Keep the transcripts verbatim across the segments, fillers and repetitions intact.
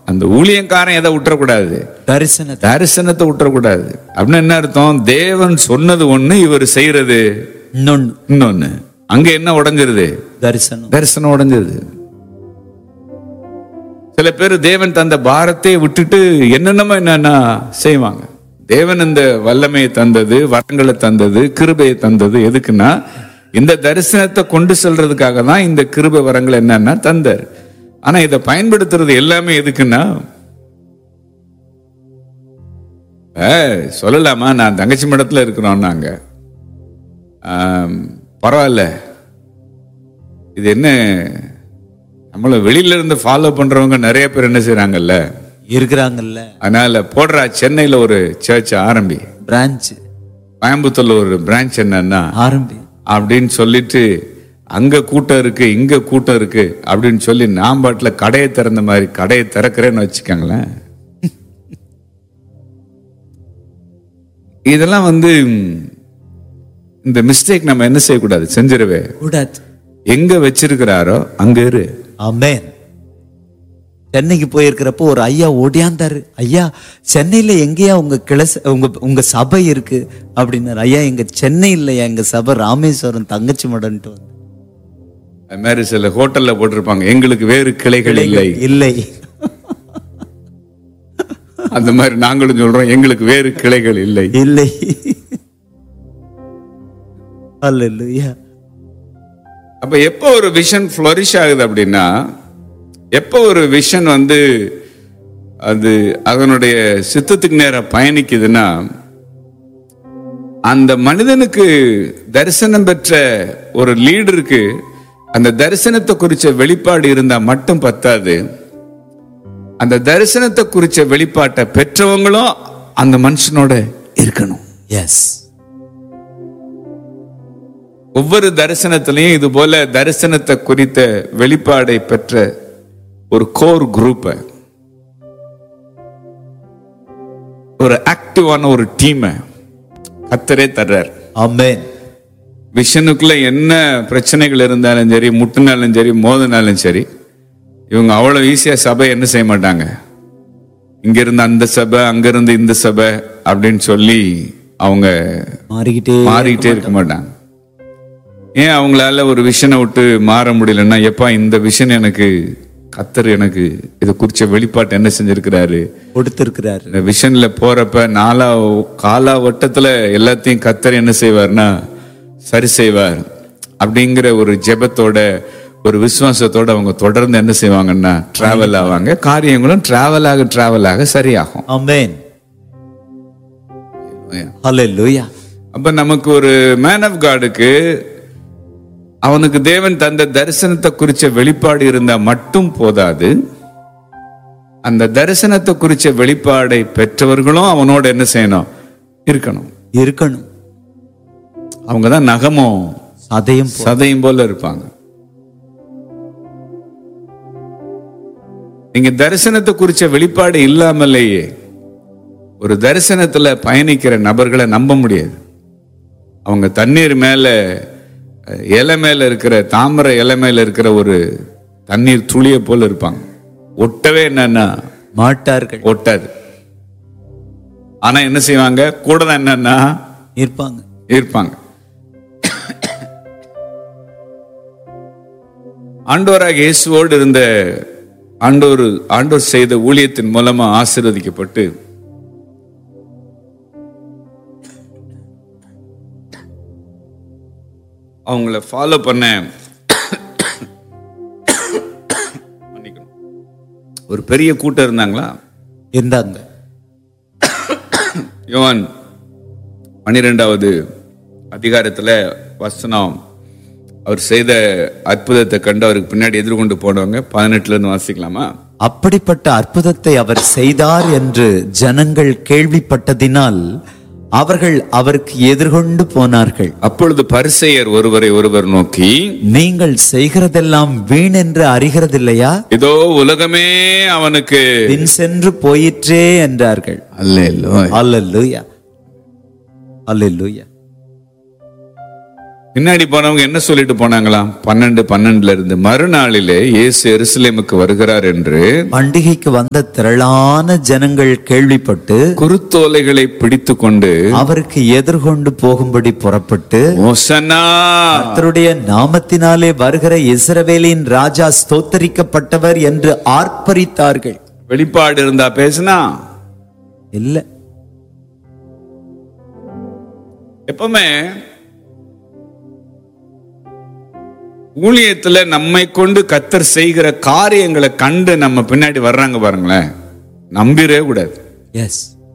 அந்த ஊழியக்காரன் எதை விட்டுறக்கூடாது, தரிசன தரிசனத்தை விட்டுறக்கூடாது. அப்படின்னு என்ன அர்த்தம்? தேவன் சொன்னது ஒண்ணு, இவர் செய்யறது இன்னொன்னு. இன்னொன்னு. அங்க என்ன உடைஞ்சிருது? தரிசனம். தரிசனம் உடைஞ்சிருது. சில பேர் தேவன் தந்த பாரத்தை விட்டுட்டு என்னென்னமோ என்னன்னா செய்வாங்க. தேவன் இந்த வல்லமையை தந்தது, வரங்களை தந்தது, கிருபையை தந்தது எதுக்குன்னா இந்த தரிசனத்தை கொண்டு செல்றதுக்காக தான் இந்த கிருபை வரங்கள் என்னன்னா தந்தார். ஆனா இதை பயன்படுத்துறது எல்லாமே எதுக்குன்னா, சொல்லலாமா, நான் தங்கச்சி மடத்துல இருக்கிறோம் நாங்க, பரவாயில்ல, இது என்ன, நம்மள வெளியில இருந்து ஃபாலோ பண்றவங்க நிறைய பேர் என்ன செய்யறாங்கல்ல, இருக்கிறாங்கல்ல, அதனால போடுறா சென்னையில ஒரு சர்ச் ஆரம்பி, பிரான்ச் கோயம்புத்தூர்ல ஒரு பிரான்ச் என்னன்னா ஆரம்பி அப்படின்னு சொல்லிட்டு அங்க கூட்டம் இருக்கு, இங்க கூட்டம் இருக்கு அப்படின்னு சொல்லி நான் பாட்டுல கடையை திறந்த மாதிரி கடையை திறக்கிறேன்னு வச்சுக்கோங்களேன். இதெல்லாம் வந்து இந்த மிஸ்டேக் நம்ம என்ன செய்யக்கூடாது, செஞ்சிடவே கூடாது. எங்க வச்சிருக்கிறாரோ அங்க இரு. ஆமென். சென்னைக்கு போயிருக்கிறப்போ ஒரு ஐயா ஓடியாந்தாரு, ஐயா சென்னையில எங்கேயா உங்க கிளை உங்க உங்க சபை இருக்கு அப்படின்னாரு. ஐயா எங்க சென்னை இல்லையா, எங்க சபை ராமேஸ்வரம் தங்கச்சி மடன்ட்டு வந்து. அது மாதிரி சில ஹோட்டல்ல போட்டிருப்பாங்க, எங்களுக்கு வேறு கிளைகள் இல்லை இல்லை. அந்த மாதிரி நாங்களும் சொல்றோம், எங்களுக்கு வேறு கிளைகள் இல்லை இல்லை. அல்லேலூயா. அப்ப எப்போ ஒரு விஷன் ஃப்ளரிஷ் ஆகுது அப்படின்னா, எப்போ ஒரு விஷன் வந்து அது அதனுடைய சித்தத்துக்கு நேரம் பயணிக்குதுன்னா, அந்த மனிதனுக்கு தரிசனம் பெற்ற ஒரு லீடருக்கு அந்த தரிசனத்தை குறிச்ச வெளிப்பாடு இருந்தா மட்டும் பத்தாது, அந்த தரிசனத்தை குறிச்ச வெளிப்பாட்டை பெற்றவங்களும் அந்த மனுஷனோட இருக்கணும். எஸ். ஒவ்வொரு தரிசனத்திலையும் இது போல தரிசனத்தை குறித்த வெளிப்பாடை பெற்ற ஒரு கோர் குரூப்பை, ஒரு ஆக்டிவான ஒரு டீமை கர்த்தரே தர்றார். ஆமென். விஷனுக்குள்ள என்ன பிரச்சனைகள் இருந்தாலும் சரி, முட்டினாலும் சரி, மோதினாலும் சரி, இவங்க அவ்வளவு ஈஸியா சபை என்ன செய்ய மாட்டாங்க, இங்க இருந்து அந்த சபை, அங்க இருந்து இந்த சபை அப்படின்னு சொல்லி அவங்க மாறிக்கிட்டே மாறிக்கிட்டே இருக்க மாட்டாங்க. ஏன் அவங்களால ஒரு விஷனை விட்டு மாற முடியலன்னா, எப்பா இந்த விஷன் எனக்கு கர்த்தர் எனக்கு இதை குறிச்ச வெளிப்பாட்டு என்ன செஞ்சிருக்கிறாரு, கொடுத்திருக்கிறாரு. இந்த விஷன்ல போறப்ப நாலா காலா வட்டத்துல எல்லாத்தையும் கர்த்தர் என்ன செய்வார்னா சரி செய்வார் அப்படிங்கிற ஒரு ஜெபத்தோட ஒரு விசுவாசத்தோட அவங்க தொடர்ந்து என்ன செய்வாங்கன்னா டிராவல் ஆவாங்க. காரியங்களும் டிராவல் ஆக டிராவல் ஆக சரியாகும். ஆமென். ஹல்லேலூயா. அப்ப நமக்கு ஒரு மேன் ஆஃப் காடுக்கு அவனுக்கு தேவன் தந்த தரிசனத்தை குறிச்ச வெளிப்பாடு இருந்தா மட்டும் போதாது, அந்த தரிசனத்தை குறிச்ச வெளிப்பாடை பெற்றவர்களும் அவனோட என்ன செய்யணும், இருக்கணும் இருக்கணும். அவங்கதான் நகமும் சதையும் சதையும் போல இருப்பாங்க. நீங்க தரிசனத்தை குறிச்ச வெளிப்பாடு இல்லாமலேயே ஒரு தரிசனத்துல பயணிக்கிற நபர்களை நம்ப முடியாது. அவங்க தண்ணீர் மேல, இலை மேல இருக்கிற தாமரை இலை மேல இருக்கிற ஒரு தண்ணீர் துளிய போல இருப்பாங்க. ஒட்டவே என்னன்னா மாட்டார்கள், ஒட்டாது. ஆனா என்ன செய்வாங்க, கூட தான் என்னன்னா இருப்பாங்க இருப்பாங்க. ஆண்டவராக இயேசுவோடு இருந்த ஆண்டோர் ஆண்டோர் செய்த ஊழியத்தின் மூலமா ஆசீர்வதிக்கப்பட்டு அவங்கள ஃபாலோ பண்ண ஒரு பெரிய கூட்டம் இருந்தாங்களா, இருந்தாங்க. யோவான் பன்னிரெண்டாவது அதிகாரத்துல வசனம், அவர் செய்த அற்புதத்தை கண்டு அவருக்கு பின்னாடி எதிர்கொண்டு போனவங்க. பதினெட்டுல இருந்து வாசிக்கலாமா? அப்படிப்பட்ட அற்புதத்தை அவர் செய்தார் என்று ஜனங்கள் கேள்விப்பட்டதினால் அவர்கள் அவருக்கு எதிர்கொண்டு போனார்கள். அப்பொழுது பரிசேயர் ஒருவரை ஒருவர் நோக்கி, நீங்கள் செய்கிறதெல்லாம் வீண் என்று அறிகிறதில்லையா? இதோ உலகமே அவனுக்கு பின் சென்று போயிற்றே என்றார்கள். அல்லேலூயா, அல்லேலூயா, அல்லேலூயா. பின்னாடி போனவங்க என்ன சொல்லிட்டு போனாங்களாம்? பன்னெண்டு பன்னெண்டுல இருந்து, மறுநாளிலே இயேசு எருசலேமுக்கு வருகிறார் என்று பண்டிகைக்கு வந்த திரளான ஜனங்கள் கேள்விப்பட்டு குருத்தோலைகளை பிடித்து கொண்டு அவருக்கு எதிர்கொண்டு போகும்படி புறப்பட்டு, ஓசன்னா, கர்த்தருடைய நாமத்தினாலே வருகிற இஸ்ரவேலின் ராஜா ஸ்தோத்தரிக்கப்பட்டவர் என்று ஆர்ப்பரித்தார்கள். வெளிப்பாடு இருந்தா பேசுனா இல்ல. எப்பவுமே ஊழியத்துல நம்மை கொண்டு கர்த்தர் செய்கிற காரியங்களை கண்டு நம்ம பின்னாடி வர்றாங்க பாருங்களேன், நம்பிடவே கூடாது. எஸ்.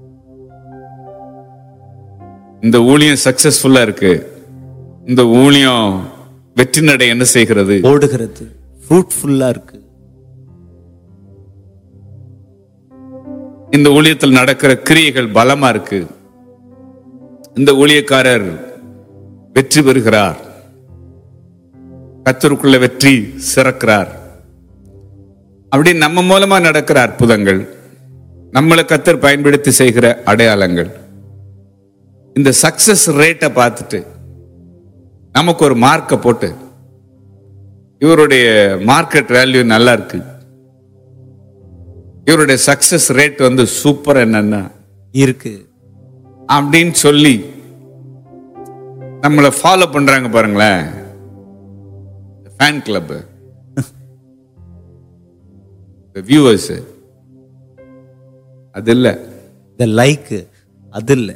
இந்த ஊழியம் சக்சஸ்ஃபுல்லா இருக்கு, இந்த ஊழியம் வெற்றி நடை என்ன செய்கிறது, ஓடுகிறது, ஃப்ரூட்ஃபுல்லா இருக்கு, இந்த ஊழியத்தில் நடக்கிற கிரியைகள் பலமா இருக்கு, இந்த ஊழியக்காரர் வெற்றி பெறுகிறார், கர்த்தருக்குள்ள வெற்றி சிறக்கிறார், அப்படி நம்ம மூலமா நடக்கிற அற்புதங்கள், நம்மளை கர்த்தர் பயன்படுத்தி செய்கிற அடையாளங்கள், இந்த சக்சஸ் ரேட்டை பார்த்துட்டு நமக்கு ஒரு மார்க்கை போட்டு இவருடைய மார்க்கெட் வேல்யூ நல்லா இருக்கு, இவருடைய சக்சஸ் ரேட் வந்து சூப்பர் என்னன்னா இருக்கு அப்படின்னு சொல்லி நம்மளை ஃபாலோ பண்றாங்க பாருங்களேன். ஃபேன் கிளப், வியூவர்ஸ், அது இல்ல. இந்த லைக் அது இல்ல.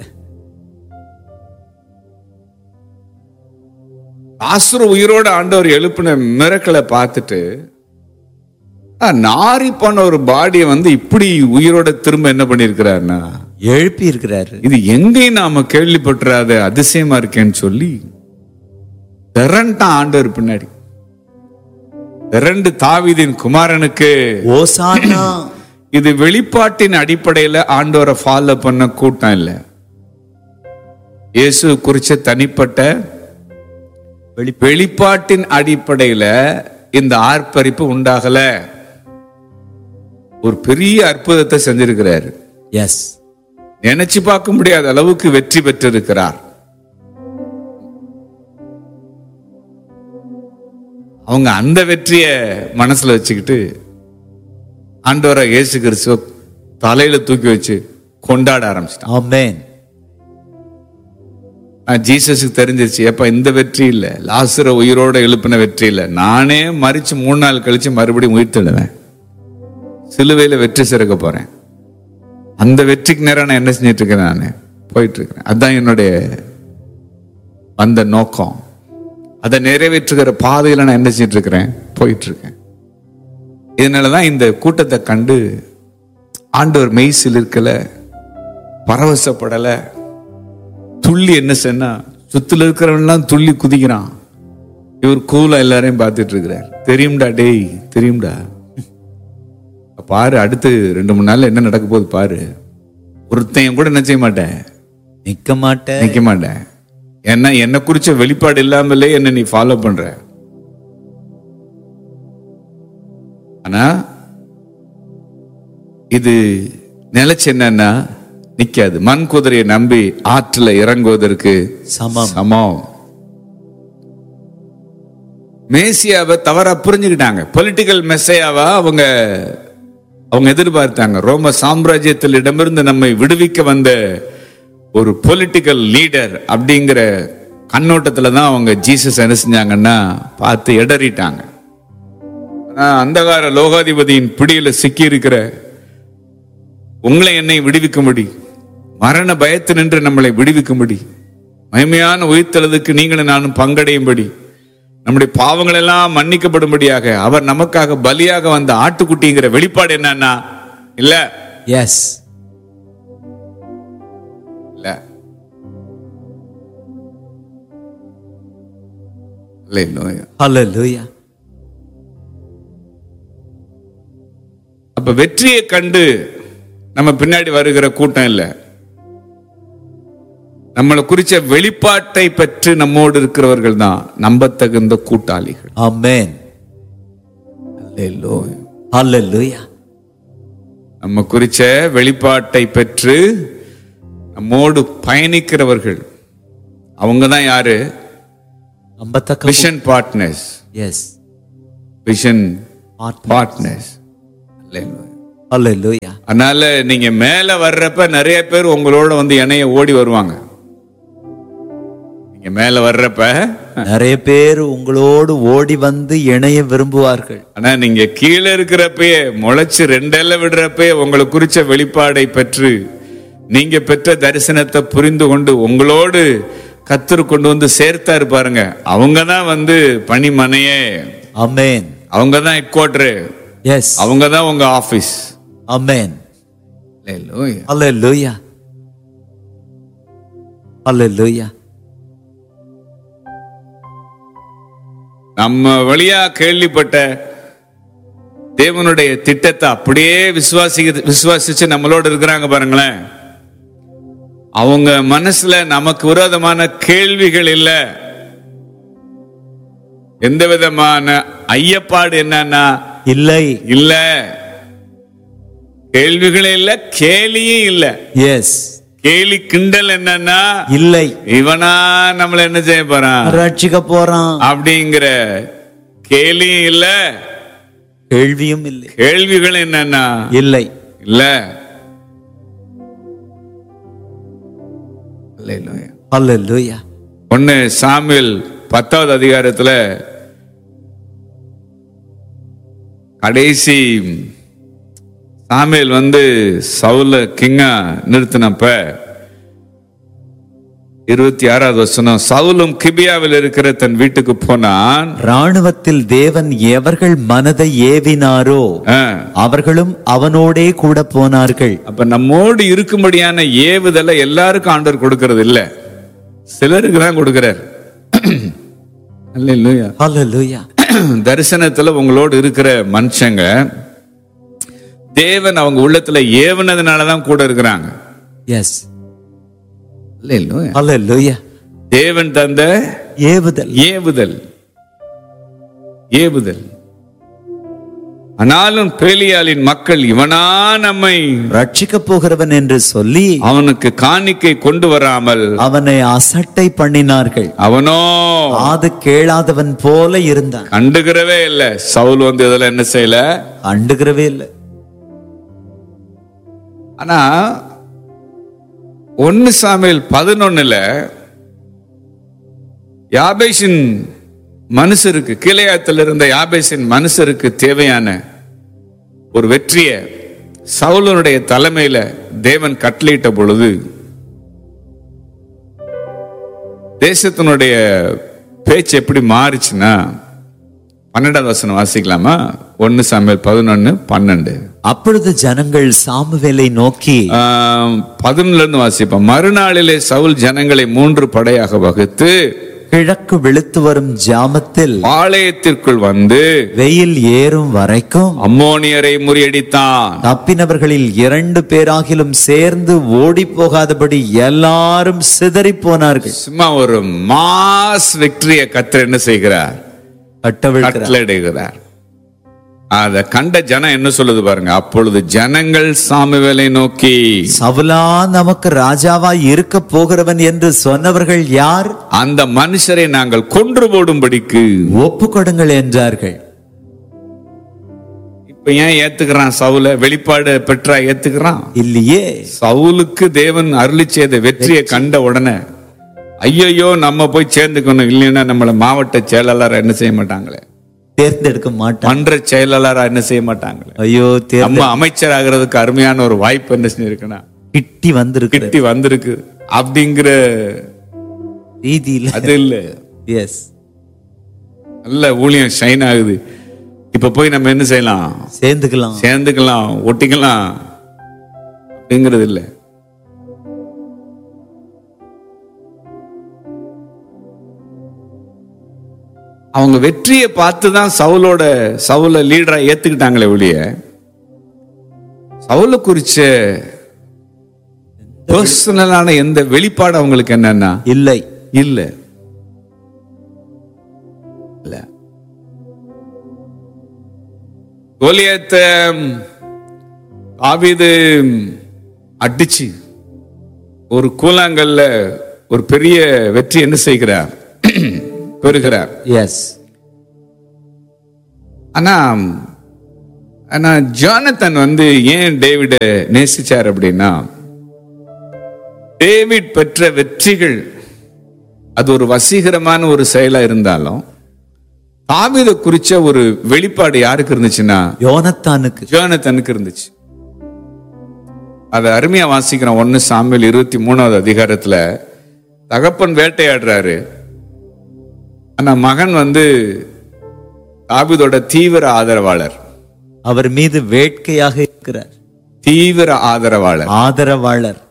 லாசரு உயிரோட ஆண்டவர் எழுப்பின மிரக்கலை பார்த்துட்டு நாரி போன ஒரு பாடியை வந்து இப்படி உயிரோட திரும்ப என்ன பண்ணிருக்கிறாருன்னா எழுப்பி இருக்கிறாரு. இது எங்கேயும் நாம கேள்விப்பட்டுறாத அதிசயமா இருக்கேன்னு சொல்லி திரண்டான் ஆண்டவர் பின்னாடி. திரண்டு தாவீதின் குமாரனுக்கு ஓசானா. இது வெளிப்பாட்டின் அடிப்படையில ஆண்டவரை ஃபாலோ பண்ண கூட்டம் இல்ல, இயேசு குறிச்ச தனிப்பட்ட வெளிப்பாட்டின் அடிப்படையில இந்த ஆர்ப்பரிப்பு உண்டாகல. ஒரு பெரிய அற்புதத்தை செஞ்சிருக்கிறாரு. எஸ். நினைச்சு பார்க்க முடியாத அளவுக்கு வெற்றி பெற்றிருக்கிறார். அவங்க அந்த வெற்றிய மனசுல வச்சுக்கிட்டு ஆண்டவரை இயேசு கிறிஸ்துவ தலையில தூக்கி வச்சு கொண்டாட ஆரம்பிச்சிட்டான். ஆமென். ஜீசஸுக்கு தெரிஞ்சிருச்சு, எப்ப இந்த வெற்றி இல்ல, லாசரை உயிரோட எழுப்பின வெற்றி இல்ல, நானே மறிச்சு மூணு நாள் கழிச்சு மறுபடியும் உயிர் தள்ளுவேன், சிலுவையில வெற்றி சிறக்க போறேன். அந்த வெற்றிக்கு நேரம் நான் என்ன செஞ்சிட்டு இருக்கேன், நான் போயிட்டு இருக்கிறேன். அதுதான் என்னுடைய அந்த நோக்கம். அதை நிறைவேற்றுகிற பாதையில நான் என்ன செஞ்சிட்டு இருக்கிறேன், போயிட்டு இருக்கேன். இதனாலதான் இந்த கூட்டத்தை கண்டு ஆண்டவர் மெய்சில் இருக்கல, பரவசப்படல, துள்ளி என்ன சொன்னா சுத்துல இருக்கிறவன்லாம் துள்ளி குதிக்கிறான். இவர் கூலா எல்லாரையும் பார்த்துட்டு இருக்கிறார். தெரியும்டா டேய், தெரியும்டா, பாரு அடுத்து ரெண்டு மூணு நாள்ல என்ன நடக்க போகுது பாரு. ஒருத்தையும் கூட என்ன செய்ய மாட்டேன், நிக்க மாட்டேன் நிக்க மாட்டேன். ஏன்னா என்ன குறிச்ச வெளிப்பாடு இல்லாமலே என்ன நீ ஃபாலோ பண்ற. ஆனா இது நிலைச்சு என்னன்னா நிக்காது. மண் குதிரையை நம்பி ஆற்றுல இறங்குவதற்கு சமம். சமம். மேசியாவை தவறா புரிஞ்சுக்கிட்டாங்க. பொலிட்டிக்கல் மெசையாவா அவங்க அவங்க எதிர்பார்த்தாங்க. ரோம சாம்ராஜ்யத்தில் இடமிருந்து நம்மை விடுவிக்க வந்த ஒரு பொலிட்டிக்கல் லீடர் அப்படிங்கிற கண்ணோட்டத்துல தான் அவங்க ஜீசஸ் என்ன செஞ்சாங்கன்னா பார்த்து இடறிட்டாங்க. அந்தகார லோகாதிபதியின் பிடியில சிக்கி இருக்கிற உங்களை என்னை விடுவிக்கும்படி, மரண பயத்து நின்று நம்மளை விடுவிக்கும்படி, மகிமையான உயிர்த்தெழுதலுக்கு நீங்களும் நானும் பங்கடையும்படி, நம்முடைய பாவங்கள் எல்லாம் மன்னிக்கப்படும்படியாக அவர் நமக்காக பலியாக வந்த ஆட்டுக்குட்டிங்கிற வெளிப்பாடு என்னன்னா இல்ல. எஸ். இல்ல. ஹல்லேலூயா. அப்ப வெற்றியை கண்டு நம்ம பின்னாடி வருகிற கூட்டம் இல்ல, நம்மளை குறிச்ச வெளிப்பாட்டை பெற்று நம்மோடு இருக்கிறவர்கள் தான் நம்பத்தகுந்த கூட்டாளிகள். ஆமென். ஹல்லேலூயா. நம்ம குறிச்ச வெளிப்பாட்டை பெற்று நம்மோடு பயணிக்கிறவர்கள் அவங்க தான் யாரு? நம்பத்தக்க vision partners, S vision partner. Partners. ஹalleluya. அதனால நீங்க மேல வர்றப்ப நிறைய பேர் உங்களோட வந்து இணைய ஓடி வருவாங்க. நீங்க மேல வர்றப்ப நிறைய பேர் உங்களோடு ஓடி வந்து இணைய விரும்புவார்கள். ஆனா நீங்க கீழே இருக்கிறப்பயே முளைச்சு ரெண்டெல்ல விடுறப்பயே உங்களை குறிச்ச வெளிப்பாடை பெற்று நீங்க பெற்ற தரிசனத்தை புரிந்து கொண்டு உங்களோடு கர்த்தர் கொண்டு வந்து சேர்த்தாரு பாருங்க. அவங்கதான் வந்து பணிமனையே, ஆமென். அவங்கதான் ஹெட் குவார்டர், எஸ், அவங்கதான் உங்க ஆபீஸ். ஆமென். ஹalleluya. ஹalleluya. ஹalleluya. நம்ம வழியா கேள்விப்பட்ட தேவனுடைய திட்டத்தை அப்படியே விசுவாசி விசுவாசிச்சு நம்மளோட இருக்கிறாங்க பாருங்களேன். அவங்க மனசுல நமக்கு விரோதமான கேள்விகள் இல்ல, எந்த விதமான ஐயப்பாடு என்னன்னா இல்லை, இல்ல, கேள்விகளே இல்ல, கேலியும் இல்ல. எஸ், கேலி கிண்டல் என்னன்னா இல்லை, இவனா நம்மள என்ன செய்ய போறான், ரட்சிக்க போறான் அப்படிங்கிற கேலியும் இல்ல, கேள்வியும் இல்லை. கேள்விகள் என்னன்னா இல்லை, இல்ல. ஹalleluya. ஒன்னு சாமுவேல் பத்தாவது அதிகாரத்துல கடைசி சாமுவேல் வந்து சவுல கிங்கா நிறுத்தினப்ப இருபத்தி ஆறாவது வசனம், சவுலும் கிபியாவில் இருக்கிற தன் வீட்டுக்கு போனான். ராணுவத்தில் தேவன் எவர்கள் மனதை ஏவினாரோ ஆ, அவர்களும் அவனோடே கூட போனார்கள். அப்ப நம்மோடு இருக்கும்படியான ஏவுதலை எல்லாருக்கும் ஆண்டவர் கொடுக்கிறது இல்ல, சிலருக்கு தான் கொடுக்கிறார். அல்லேலூயா. ஹalleluya. தரிசனத்துல உங்களோடு இருக்கிற மனுஷங்க தேவன் அவங்க உள்ளத்துல ஏவுனதுனாலதான் கூட இருக்கிறாங்க. எஸ், அல்லேலூயா. ஹalleluya. தேவன் தந்த ஏவுதல், ஏவுதல், ஏவுதல். ஆனாலும் பேலியாளின் மக்கள் இவனா நம்மை ரட்சிக்க போகிறவன் என்று சொல்லி அவனுக்கு காணிக்கை கொண்டு வராமல் அவனை அசட்டை பண்ணினார்கள். அவனோ காது கேளாதவன் போல இருந்தான். கண்டுகிறவே இல்ல. சவுல் வந்து இதெல்லாம் என்ன செய்யல, அண்டுகிறவே இல்லை. ஆனா ஒன்னு சாமுவேல் பதினொன்னுல யாபேசின் மனுஷருக்கு, கீலேயாத்தில் இருந்த யாபேசின் மனுஷருக்கு தேவையான ஒரு வெற்றியை சவுலனுடைய தலைமையில தேவன் கட்டளையிட்ட பொழுது தேசத்தினுடைய பேச்சு எப்படி மாறுச்சுன்னா, பன்னெண்டாவது வசனம் வாசிக்கலாமா? ஒன்னு சாமுவேல் பதினொன்னு பன்னெண்டு. அப்பொழுது ஜனங்கள் சாமுவேலை நோக்கி, பதினொன்னுல இருந்து வாசிப்போம். மறுநாளிலே சவுல் ஜனங்களை மூன்று படையாக வகுத்து கிழக்கு வெளுத்து வரும் ஜாமத்தில் பாளையத்திற்குள் வந்து வெயில் ஏறும் வரைக்கும் அம்மோனியரை முறியடித்தான். தப்பினவர்களில் இரண்டு பேராகிலும் சேர்ந்து ஓடி போகாதபடி எல்லாரும் சிதறி போனார்கள். சும்மா ஒரு மாஸ் விக்டரிய கர்த்தர் என்ன செய்கிறார், கட்டவிழ்க்கிறார். கட்டளையிடுகிறார். அத கண்ட ஜனம் என்ன சொல்லுது பாருங்க. அப்பொழுது ஜனங்கள் சாமுவேலை நோக்கி, சவுலா நமக்கு ராஜாவா இருக்க போகிறவன் என்று சொன்னவர்கள் யார்? அந்த மனுஷரை நாங்கள் கொன்று போடும்படிக்கு ஒப்பு கொடுங்கள் என்றார்கள். இப்ப ஏன் ஏத்துக்கிறான் சவுல? வெளிப்பாடு பெற்றா ஏத்துக்கிறான் இல்லையே. சவுலுக்கு தேவன் அருளி செய்த வெற்றியை கண்ட உடனே ஐயோ நம்ம போய் சேர்ந்துக்கணும், இல்லைன்னா நம்மள மாவட்ட செயலாளர் என்ன செய்ய மாட்டாங்களே, தேர்ந்தெடுக்க மாட்டான். மன்ற செயலாளரா என்ன செய்ய மாட்டாங்களே. ஐயோ, நம்ம அமைச்சர் ஆகிறதுக்கு அருமையான ஒரு வாய்ப்பு என்ன செஞ்சிருக்குன்னா கிட்டி வந்திருக்கு, கிட்டி வந்திருக்கு அப்படிங்கிற ரீதியில் அது இல்ல. எஸ், நல்ல ஊழியம் ஷைன் ஆகுது. இப்ப போய் நம்ம என்ன செய்யலாம், சேர்ந்துக்கலாம், சேர்ந்துக்கலாம், ஒட்டிக்கலாம் அப்படிங்கிறது இல்ல. அவங்க வெற்றியை பார்த்துதான் சவுலோட சவுல லீடரா ஏத்துக்கிட்டாங்களே ஒழிய சவுல குறிச்ச பர்சனலான எந்த வெளிப்பாடு அவங்களுக்கு என்னன்னா இல்லை, இல்ல இல்ல. கோலியாத்தை தாவீது அடிச்சு ஒரு கூழாங்கல்ல ஒரு பெரிய வெற்றி என்ன செய்கிறார், பெறுகிறார். எஸ். ஆனா ஆனா ஜோனத்தன் வந்து ஏன் டேவிட நேசிச்சார் அப்படின்னா, டேவிட் பெற்ற வெற்றிகள் அது ஒரு வசீகரமான ஒரு செயலா இருந்தாலும், தாவீதை குறிச்ச ஒரு வெளிப்பாடு யாருக்கு இருந்துச்சுன்னா யோனத்தானுக்கு ஜோனத்தனுக்கு இருந்துச்சு. அதை அருமையா வாசிக்கிறோம். ஒன்னு சாமுவேல் இருபத்தி மூணாவது அதிகாரத்துல தகப்பன் வேட்டையாடுறாரு. ஆனா மகன் வந்து தாவீதோட தீவிர ஆதரவாளர். அவர் மீது வேட்கையாக இருக்கிறார். தீவிர ஆதரவாளர் ஆதரவாளர்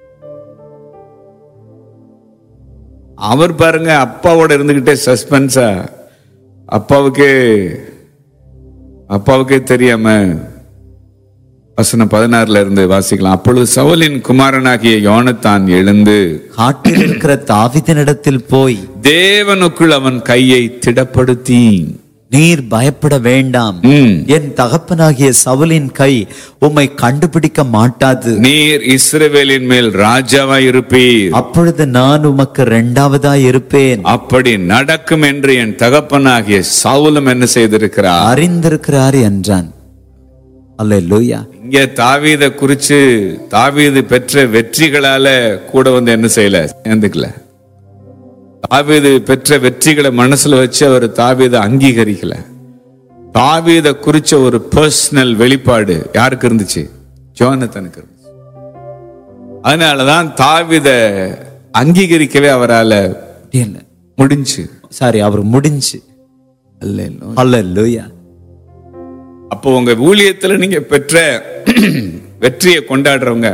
அவர் பாருங்க, அப்பாவோட இருந்துகிட்டே சஸ்பென்ஸா, அப்பாவுக்கே அப்பாவுக்கே தெரியாம வசனம் பதினாறுல இருந்து வாசிக்கலாம். அப்பொழுது சவுலின் குமாரனாகிய யோனத்தான் எழுந்து காட்டில் இருக்கிற தாவீதினிடத்தில் போய் தேவனுக்குள் அவன் கையை திடப்படுத்தி, நீர் பயப்பட வேண்டாம், ம், என் தகப்பனாகிய சவுலின் கை உம்மை கண்டுபிடிக்க மாட்டாது, நீர் இஸ்ரவேலின் மேல் ராஜாவாய் இருப்பீர், அப்பொழுது நான் உமக்கு இரண்டாவதாய் இருப்பேன், அப்படி நடக்கும் என்று என் தகப்பனாகிய சவுலும் என்ன செய்திருக்கிறார், அறிந்திருக்கிறார் என்றான். அல்லேலூயா. இங்க தாவீதை குறிச்சு தாவீது பெற்ற வெற்றிகளால கூட வந்து என்ன செய்யல, சேர்ந்துக்கல. தாவீது பெற்ற வெற்றிகளை மனசுல வச்சு அவர் தாவீதை அங்கீகரிக்கல. தாவீதை குறிச்ச ஒரு பர்சனல் வெளிப்பாடு யாருக்கு இருந்துச்சு? ஜோனத்தனுக்கு இருந்துச்சு. அதனாலதான் தாவீதை அங்கீகரிக்கவே அவரால முடிஞ்சு. சாரி, அவர் முடிஞ்சு. அல்லேலூயா. அப்போ உங்க ஊழியத்துல நீங்க பெற்ற வெற்றியை கொண்டாடுறவங்க,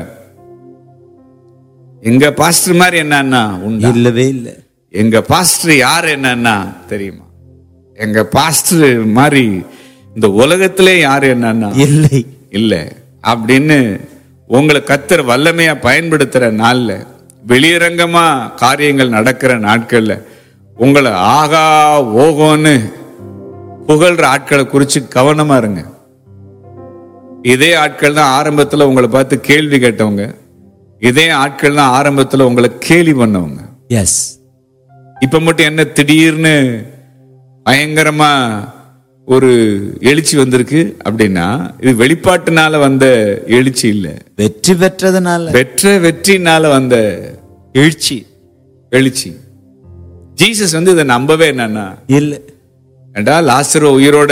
எங்க பாஸ்டர் மாதிரி என்னன்னா உண்டா? இல்லவே இல்லை. எங்க பாஸ்டர் யார் என்னன்னா தெரியுமா? எங்க பாஸ்டர் மாதிரி இந்த உலகத்திலே யார் என்னன்னா இல்லை இல்ல அப்படின்னு உங்களை கர்த்தர் வல்லமையா பயன்படுத்துற நாள்ல, வெளியரங்கமா காரியங்கள் நடக்கிற நாட்கள்ல உங்களை ஆகா ஓகோன்னு புகழ்ற ஆட்களை குறிச்சு கவனமா இருங்க. இதே ஆட்கள் தான் ஆரம்பத்துல உங்களை பார்த்து கேள்வி கேட்டவங்க. இதே ஆட்கள் தான் ஆரம்பத்துல உங்களை கேலி பண்ணவங்க. எஸ். இப்ப மட்டும் என்ன திடீர்னு பயங்கரமா ஒரு எழுச்சி வந்திருக்கு அப்படின்னா, இது வெளிப்பாட்டுனால வந்த எழுச்சி இல்ல, வெற்றி பெற்றதுனால பெற்ற வெற்றினால வந்த எழுச்சி எழுச்சி. ஜீசஸ் வந்து இதை நம்பவே என்னன்னா இல்லை. ஏண்டா லாசரு உயிரோட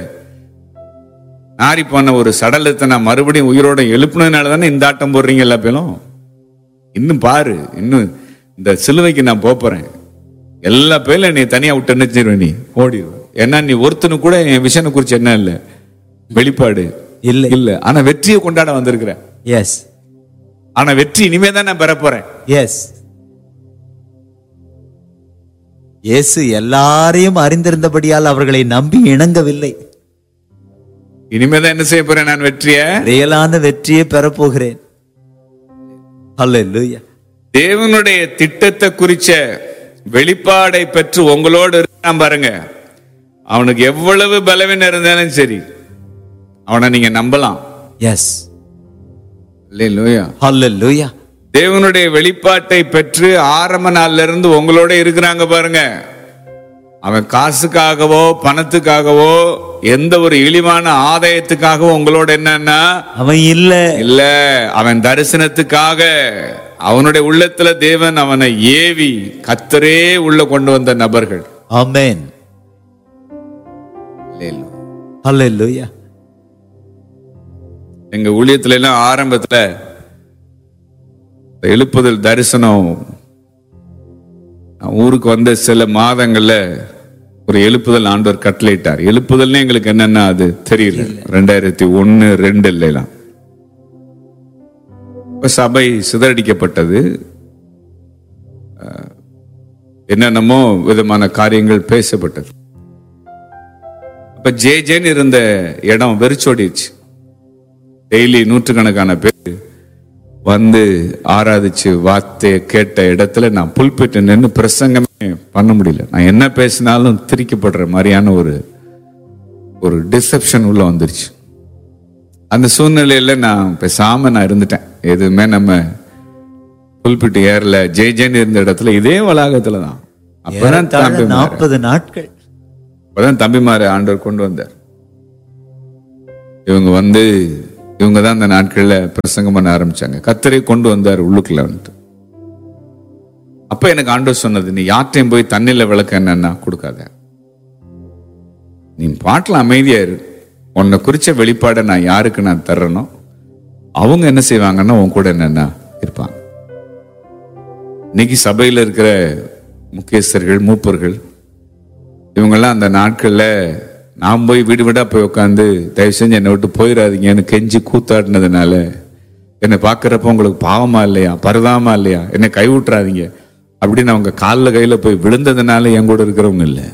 நாரி போன ஒரு சடலத்தை நான் மறுபடியும் உயிரோட எழுப்புனதுனால தானே இந்த ஆட்டம் போடுறீங்க எல்லா பேரும். இன்னும் பாரு, இன்னும் இந்த சிலுவைக்கு நான் போறேன், எல்லா பேரும் நீ தனியா விட்டு நினைச்சிருவேன், நீ ஓடிடுவேன். ஏன்னா நீ ஒருத்தனு கூட என் விஷனை குறிச்சு என்ன இல்லை, வெளிப்பாடு இல்லை இல்ல. ஆனா வெற்றியை கொண்டாட வந்திருக்கிற. எஸ். ஆனா வெற்றி இனிமே தான் நான் பெற போறேன். எஸ். இயேசு எல்லாரையும் அறிந்திருந்தபடியால் அவர்களை நம்பி இணங்கவில்லை. இனிமேதான் என்ன செய்ய போறேன்? நான் வெற்றிய ரியலான வெற்றியை பெறப்போகிறேன். அல்லேலூயா. தேவனுடைய திட்டத்தை குறிச்ச வெளிப்பாடை பெற்று உங்களோடு இருக்கான் பாருங்க, அவனுக்கு எவ்வளவு பலவீனம் இருந்தாலும் சரி அவனை நீங்க நம்பலாம். எஸ். அல்லேலூயா. அல்லேலூயா. தேவனுடைய வெளிப்பாட்டை பெற்று ஆரம்ப நாள்ல இருந்து உங்களோட இருக்கிறாங்க பாருங்க. அவன் காசுக்காகவோ பணத்துக்காகவோ எந்த ஒரு இழிவான ஆதாயத்துக்காகவோ உங்களோட என்னன்னா அவன் இல்ல இல்ல, அவன் தரிசனத்துக்காக அவனுடைய உள்ளத்துல தேவன் அவனை ஏவி கர்த்தரே உள்ள கொண்டு வந்த நபர்கள். ஆமென். அல்லேலூயா. எங்க ஊழியத்துல எல்லாம் ஆரம்பத்துல எழுப்புதல் தரிசனம் ஊருக்கு வந்த சில மாதங்கள்ல ஒரு எழுப்புதல் ஆண்டவர் கட்டளையிட்டார். எழுப்புதல்னு எங்களுக்கு என்னன்னா அது தெரியல. ரெண்டாயிரத்தி ஒன்னு ரெண்டு எல்லாம் சபை சிதறடிக்கப்பட்டது. என்னென்னமோ விதமான காரியங்கள் பேசப்பட்டது. அப்ப ஜே ஜேன்னு இருந்த இடம் வெறிச்சோடிச்சு. டெய்லி நூற்றுக்கணக்கான பேர் வந்து ஆராதிச்சு வார்த்தையை கேட்ட இடத்துல நான் புல்பிட்டு நின்று பிரசங்கமே பண்ண முடியல. நான் என்ன பேசினாலும் திரிக்கப்படுற மாதிரியான ஒரு ஒரு டிசெப்ஷன் உள்ள வந்துருச்சு. அந்த சூழ்நிலையில நான் பேசாம நான் இருந்துட்டேன். எதுவுமே நம்ம புல்பிட்டு ஏறல. ஜெய் ஜெயின் இருந்த இடத்துல இதே வளாகத்துல தான் அப்பதான் தம்பி நாற்பது நாட்கள் அப்பதான் தம்பிமாரை ஆண்டவர் கொண்டு வந்தார். இவங்க வந்து இவங்க தான் அந்த நாட்கள்ல பிரசங்கம் பண்ண ஆரம்பிச்சாங்க. கர்த்தரை கொண்டு வந்தார் உள்ளுக்குள்ள வந்துட்டு. அப்ப எனக்கு ஆண்டவர் சொன்னது, நீ யார்ட்டையும் போய் தண்ணில விளக்க என்னன்னா கொடுக்காத, நீ பாட்டுல அமைதியா இரு. உன்னை குறிச்ச வெளிப்பாடை நான் யாருக்கு நான் தர்றனோ அவங்க என்ன செய்வாங்கன்னா உன் கூட என்னன்னா இருப்பாங்க. இன்னைக்கு சபையில இருக்கிற முக்கியஸ்தர்கள், மூப்பர்கள், இவங்கெல்லாம் அந்த நாட்கள்ல நான் போய் வீடு வீடா போய் உட்காந்து தயவு செஞ்சு என்னை விட்டு போயிடாதீங்கன்னு கெஞ்சி கூத்தாடினதுனால என்னை பார்க்கறப்ப உங்களுக்கு பாவமா இல்லையா, பரதாமா இல்லையா, என்னை கைவிட்டுறாதீங்க அப்படின்னு அவங்க காலில் கையில போய் விழுந்ததுனால என் கூட இருக்கிறவங்க இல்லை.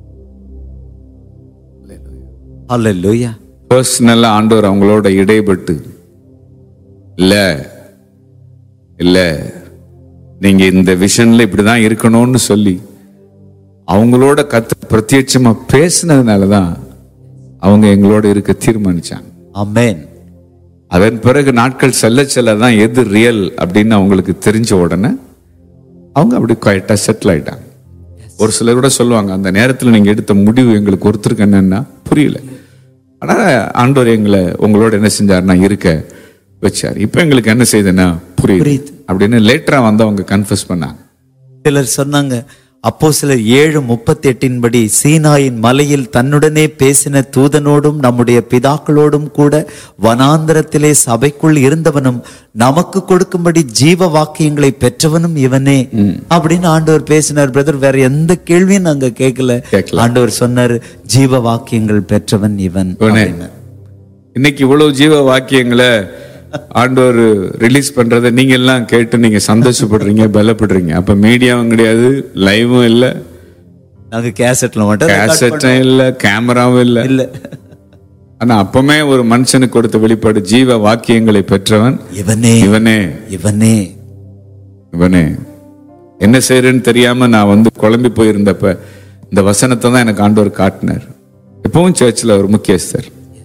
ஹல்லேலூயா. பர்சனலா ஆண்டவர் அவங்களோட இடைப்பட்டு இல்ல இல்ல நீங்க இந்த விஷன்ல இப்படிதான் இருக்கணும்னு சொல்லி அவங்களோட கத்து பிரத்யட்சமா பேசினதுனாலதான் அவங்க எங்களோட இருக்க தீர்மானிச்சாங்க. ஆமென். அதன் பிறகு நாட்கள் செல்ல செல்லதான் எது ரியல் அப்படின்னு அவங்களுக்கு தெரிஞ்ச உடனே அவங்க அப்படி குவைட்டா செட்டில் ஆயிட்டாங்க. ஒரு சிலர் கூட சொல்லுவாங்க, அந்த நேரத்தில் நீங்க எடுத்த முடிவு எங்களுக்கு ஒருத்தருக்கு என்னன்னா புரியல, ஆனா ஆண்டவர் எங்களை உங்களோட என்ன செஞ்சாருன்னா இருக்க வச்சார். இப்ப எங்களுக்கு என்ன செய்யுதுன்னா புரியுது அப்படின்னு லேட்டரா வந்து அவங்க கன்ஃபஸ் பண்ணாங்க. சிலர் சொன்னாங்க, அப்போஸ்தலர் ஏழு முப்பத்தி எட்டின் படி சீனாயின் மலையில் தன்னுடனே பேசின தூதனோடும் நம்முடைய பிதாக்களோடும் கூட வனாந்தரத்திலே சபைக்குள் இருந்தவனும் நமக்கு கொடுக்கும்படி ஜீவ வாக்கியங்களை பெற்றவனும் இவனே அப்படின்னு ஆண்டவர் பேசினார். பிரதர், வேற எந்த கேள்வியும் நாங்க கேட்கல. ஆண்டவர் சொன்னாரு, ஜீவ வாக்கியங்கள் பெற்றவன் இவன். இன்னைக்கு இவ்வளவு ஜீவ வாக்கியங்களை ஆண்டவர் ரிலீஸ் பண்றதை நீங்க எல்லாம் கேட்டு நீங்க சந்தோஷப்படுறீங்க, பலப்படுறீங்க. அப்ப மீடியாவும் கிடையாது, லைவும் இல்ல, நாங்க கேசட்ல மட்டும் கேசட்டும் இல்ல, கேமராவும் இல்ல இல்ல. ஆனா அப்பமே ஒரு மனுஷனுக்கு கொடுத்த வெளிப்பாடு, ஜீவ வாக்கியங்களை பெற்றவன் இவனே இவனே இவனே இவனே. என்ன செய்யறேன்னு தெரியாம நான் வந்து குழம்பி போயிருந்தப்ப இந்த வசனத்தை தான் எனக்கு ஆண்டவர் காட்டினார். எப்பவும் சர்ச்சில் ஒரு முக்கியஸ்தர்.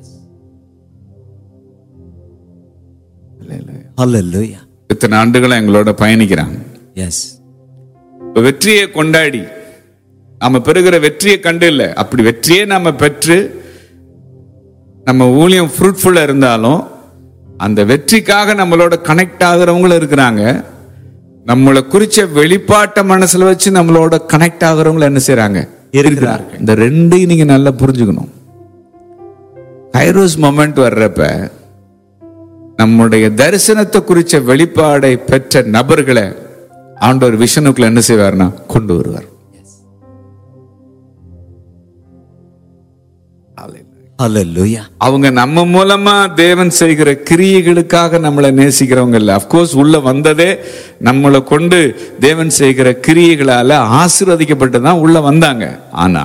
ஹல்லேலூயா. இத்தனை ஆண்டுகளா எங்களோட பயணிக்கிறாங்க. எஸ். வெற்றியை கொண்டாடி நாம பெறுகிற வெற்றியை கண்டு இல்ல, அப்படி வெற்றியே நாம பெற்று நம்ம ஊழியம் ஃப்ரூட்ஃபுல்லா இருந்தாலும் அந்த வெற்றிக்காக நம்மளோட கனெக்ட் ஆகுறவங்களும் இருக்கிறாங்க. நம்மளை குறிச்ச வெளிப்பாட்டை மனசுல வச்சு நம்மளோட கனெக்ட் ஆகுறவங்களும் என்ன செய்யறாங்க இருக்கிறார்கள். இந்த ரெண்டையும் நீங்க நல்லா புரிஞ்சுக்கணும். கைரோஸ் மொமெண்ட் வர்றப்ப நம்முடைய தரிசனத்தை குறிச்ச வெளிப்பாடை பெற்ற நபர்களை ஆண்டவர் விஷனுக்குள்ள என்ன செய்வார்னா கொண்டு வருவார். ஹல்லேலூயா. அவங்க நம்ம மூலமா தேவன் செய்கிற கிரியைகளுக்காக நம்மளை நேசிக்கிறவங்க இல்ல. அப்கோர்ஸ் உள்ள வந்ததே நம்மளை கொண்டு தேவன் செய்கிற கிரியைகளால ஆசீர்வதிக்கப்பட்டுதான் உள்ள வந்தாங்க. ஆனா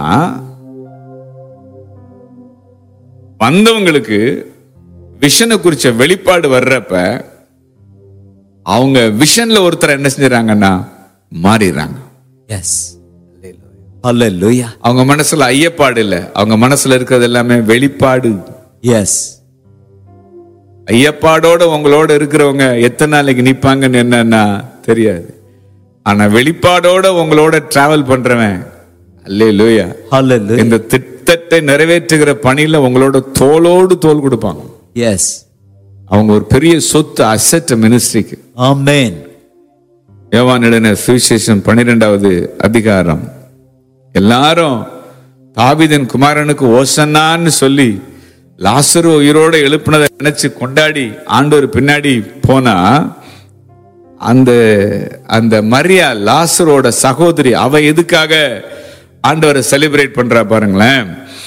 வந்தவங்களுக்கு விஷனை குறிச்ச வெளிப்பாடு வர்றப்ப அவங்க விஷன்ல ஒருத்தர் என்ன செஞ்சாங்கன்னா மாறிடுறாங்க. எஸ். ஹல்லேலூயா. அவங்க மனசுல ஐயப்பாடு இல்ல, அவங்க மனசுல இருக்கிறது எல்லாமே வெளிப்பாடு. எஸ். ஐயப்பாடோட உங்களோட இருக்கிறவங்க எத்தனை நாளைக்கு நிப்பாங்கன்னு என்னன்னா தெரியாது. ஆனா வெளிப்பாடோட உங்களோட டிராவல் பண்றவன் அல்லேலூயா ஹல்லேலூயா இந்த திட்டத்தை நிறைவேற்றுகிற பணியில உங்களோட தோளோடு தோள் கொடுப்பாங்க. எஸ். அவங்க ஒரு பெரிய சொத்து, அசெட் மினிஸ்ட்ரிக்கு. ஆமென். யோவான் எழுதின சுவிசேஷம் பன்னிரெண்டாவது அதிகாரம், எல்லாரும் தாவீதின் குமாரனுக்கு ஓசன்னான்னு சொல்லி லாசரு உயிரோட எழுப்பினதை நினைச்சு கொண்டாடி ஆண்டவர் பின்னாடி போனா, அந்த அந்த மரியா லாசரோட சகோதரி, அவ எதுக்காக ஆண்டவரை செலிப்ரேட் பண்றா பாருங்களேன்.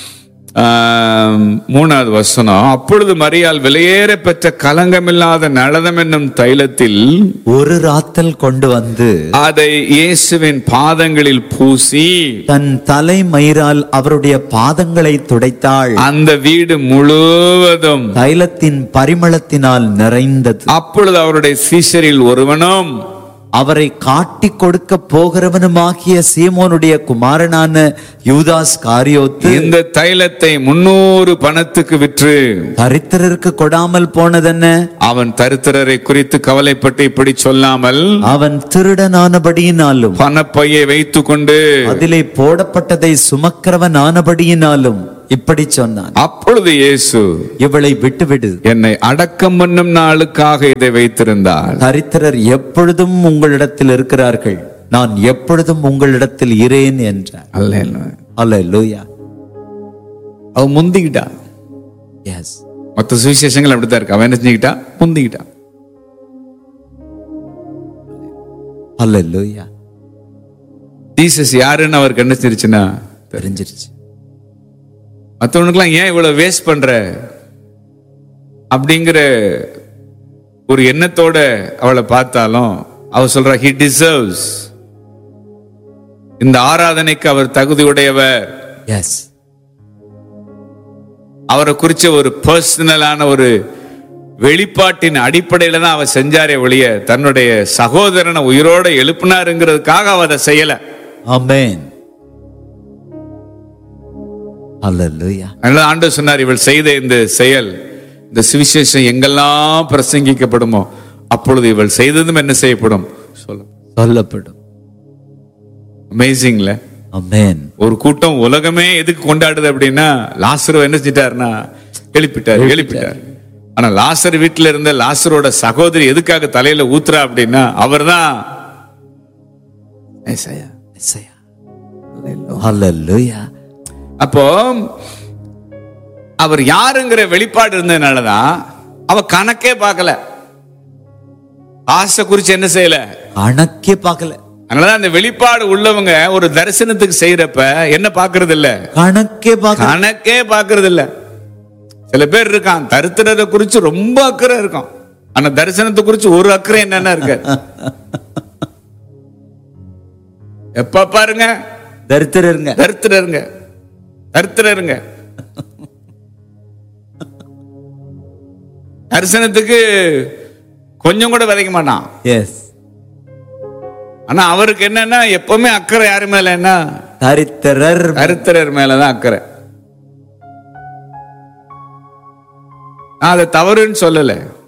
மூணாவது வசனம், அப்பொழுது மரியாள் விலையேற பெற்ற கலங்கமில்லாத நளதம் என்னும் தைலத்தில் ஒரு ராத்தல் கொண்டு வந்து அதை இயேசுவின் பாதங்களில் பூசி தன் தலை மயிரால் அவருடைய பாதங்களை துடைத்தாள். அந்த வீடு முழுவதும் தைலத்தின் பரிமளத்தினால் நிறைந்தது. அப்பொழுது அவருடைய சீஷரில் ஒருவனும் அவரை காட்டி கொடுக்க போகிறவனுமாகிய சீமோனுடைய குமாரனான யூதாஸ் காரியோத்து இந்த தைலத்தை முன்னூறு பணத்துக்கு விற்று தரித்திரருக்கு கொடாமல் போனதென்ன? அவன் தரித்திரரை குறித்து கவலைப்பட்டு இப்படி சொல்லாமல் அவன் திருடனானபடியினாலும் பணப்பையை வைத்துக் கொண்டு அதிலே போடப்பட்டதை சுமக்கிறவன் ஆனபடியினாலும் இப்படி சொன்னான். அப்பொழுது இயேசு, இவளை விட்டுவிடு, என்னை அடக்கம் பண்ணும் நாளுக்காக இதை வைத்திருந்தாள். தரித்திரர் எப்பொழுதும் உங்களிடத்தில் இருக்கிறார்கள், நான் எப்பொழுதும் உங்களிடத்தில் இரேன் என்றார். அல்லேலூயா. அவ முந்திக்கிட்டா. எஸ், மற்ற சுவிசேஷங்கள் அப்படித்தான் இருக்கு. அவன் என்ன செஞ்சுக்கிட்டா? முந்திக்கிட்டா. அல்லேலூயா. ஜீசஸ் யாருன்னு அவருக்கு என்ன தெரிஞ்சுச்சுன்னா தெரிஞ்சிருச்சு. மற்றவனுக்குலாம் ஏன் இவ்வளவு வேஸ்ட் பண்ற அப்படிங்கிற ஒரு எண்ணத்தோட அவளை பார்த்தாலும் அவ சொல்றா, he deserves, இந்த ஆராதனைக்கு அவர் தகுதியுடையவர். எஸ், அவரை குறிச்ச ஒரு பர்சனலான ஒரு வெளிப்பாட்டின் அடிப்படையில தான் அவ செஞ்சாரே ஒழிய தன்னுடைய சகோதரனை உயிரோட எழுப்பினாருங்கிறதுக்காக அவ அதை செய்யல. ஆமென். அல்லேலூயா. அதனால ஆண்டவர் சொன்னார், இவள் செய்த இந்த செயல், இந்த சுவிசேஷம் எங்கெல்லாம் பிரசங்கிக்கப்படுமோ அப்பொழுது இவள் செய்ததும் என்ன செய்யப்படும்? சொல்லப்படும். அமேசிங்ல. ஆமென். ஒரு கூட்டம் உலகமே எதுக்கு கொண்டாடுது அப்படின்னா, லாசரு என்ன செஞ்சிட்டாருன்னா எழுப்பிட்டார் எழுப்பிட்டார் ஆனா லாசர் வீட்டுல இருந்த லாசரோட சகோதரி எதுக்காக தலையில ஊத்துறா அப்படின்னா, அவர் தான் அப்போ அவர் யாருங்கிற வெளிப்பாடு இருந்ததுனாலதான் அவ கணக்கே பார்க்கல, ஆசை குறிச்சு என்ன செய்யல, கணக்கே பார்க்கல. அதனாலதான் அந்த வெளிப்பாடு உள்ளவங்க ஒரு தரிசனத்துக்கு செய்யறப்ப என்ன பாக்குறது இல்ல, கணக்கே பார்க்க கணக்கே பாக்குறது இல்ல. சில பேர் இருக்கான் தரித்திரத்தை குறிச்சு ரொம்ப அக்கறை இருக்கும், ஆனா தரிசனத்தை குறிச்சு ஒரு அக்கறை என்னன்னா இருக்கு. எப்ப பாருங்க தரித்திரருங்க தரித்திரருங்க தரித்திரருங்க. தரிசனத்துக்கு கொஞ்சம் கூட விதைக்க மாட்டான். எஸ், ஆனா அவருக்கு என்னன்னா எப்பவுமே அக்கறை யாரு மேல, என்ன தரித்திரர் தரித்திரர் மேலதான் அக்கறை. நான் அதை தவறுன்னு சொல்லல,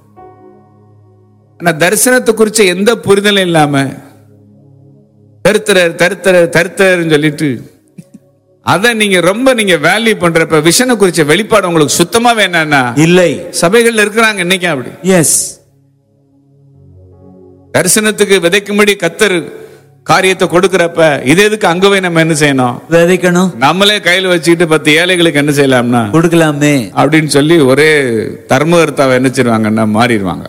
ஆனா தரிசனத்தை குறிச்ச எந்த புரிதலும் இல்லாம தரித்திரர் தரித்திரர் தரித்திரர் சொல்லிட்டு அதை நீங்க ரொம்ப நீங்க வேல்யூ பண்றப்ப விஷனை குறிச்ச வெளிப்பாடு உங்களுக்கு சுத்தமா வேணா இல்லை. சபைகள் இருக்கிறாங்க இன்னைக்கு அப்படி. எஸ், தரிசனத்துக்கு விதைக்கும்படி கத்தர் காரியத்தை கொடுக்கிறப்ப இது எதுக்கு அங்க போய் நம்ம என்ன செய்யணும், விதைக்கணும். நம்மளே கையில் வச்சுக்கிட்டு பத்து ஏழைகளுக்கு என்ன செய்யலாம்னா கொடுக்கலாமே அப்படின்னு சொல்லி ஒரே தர்மகர்த்தாவை என்ன செய்வாங்கன்னா மாறிடுவாங்க.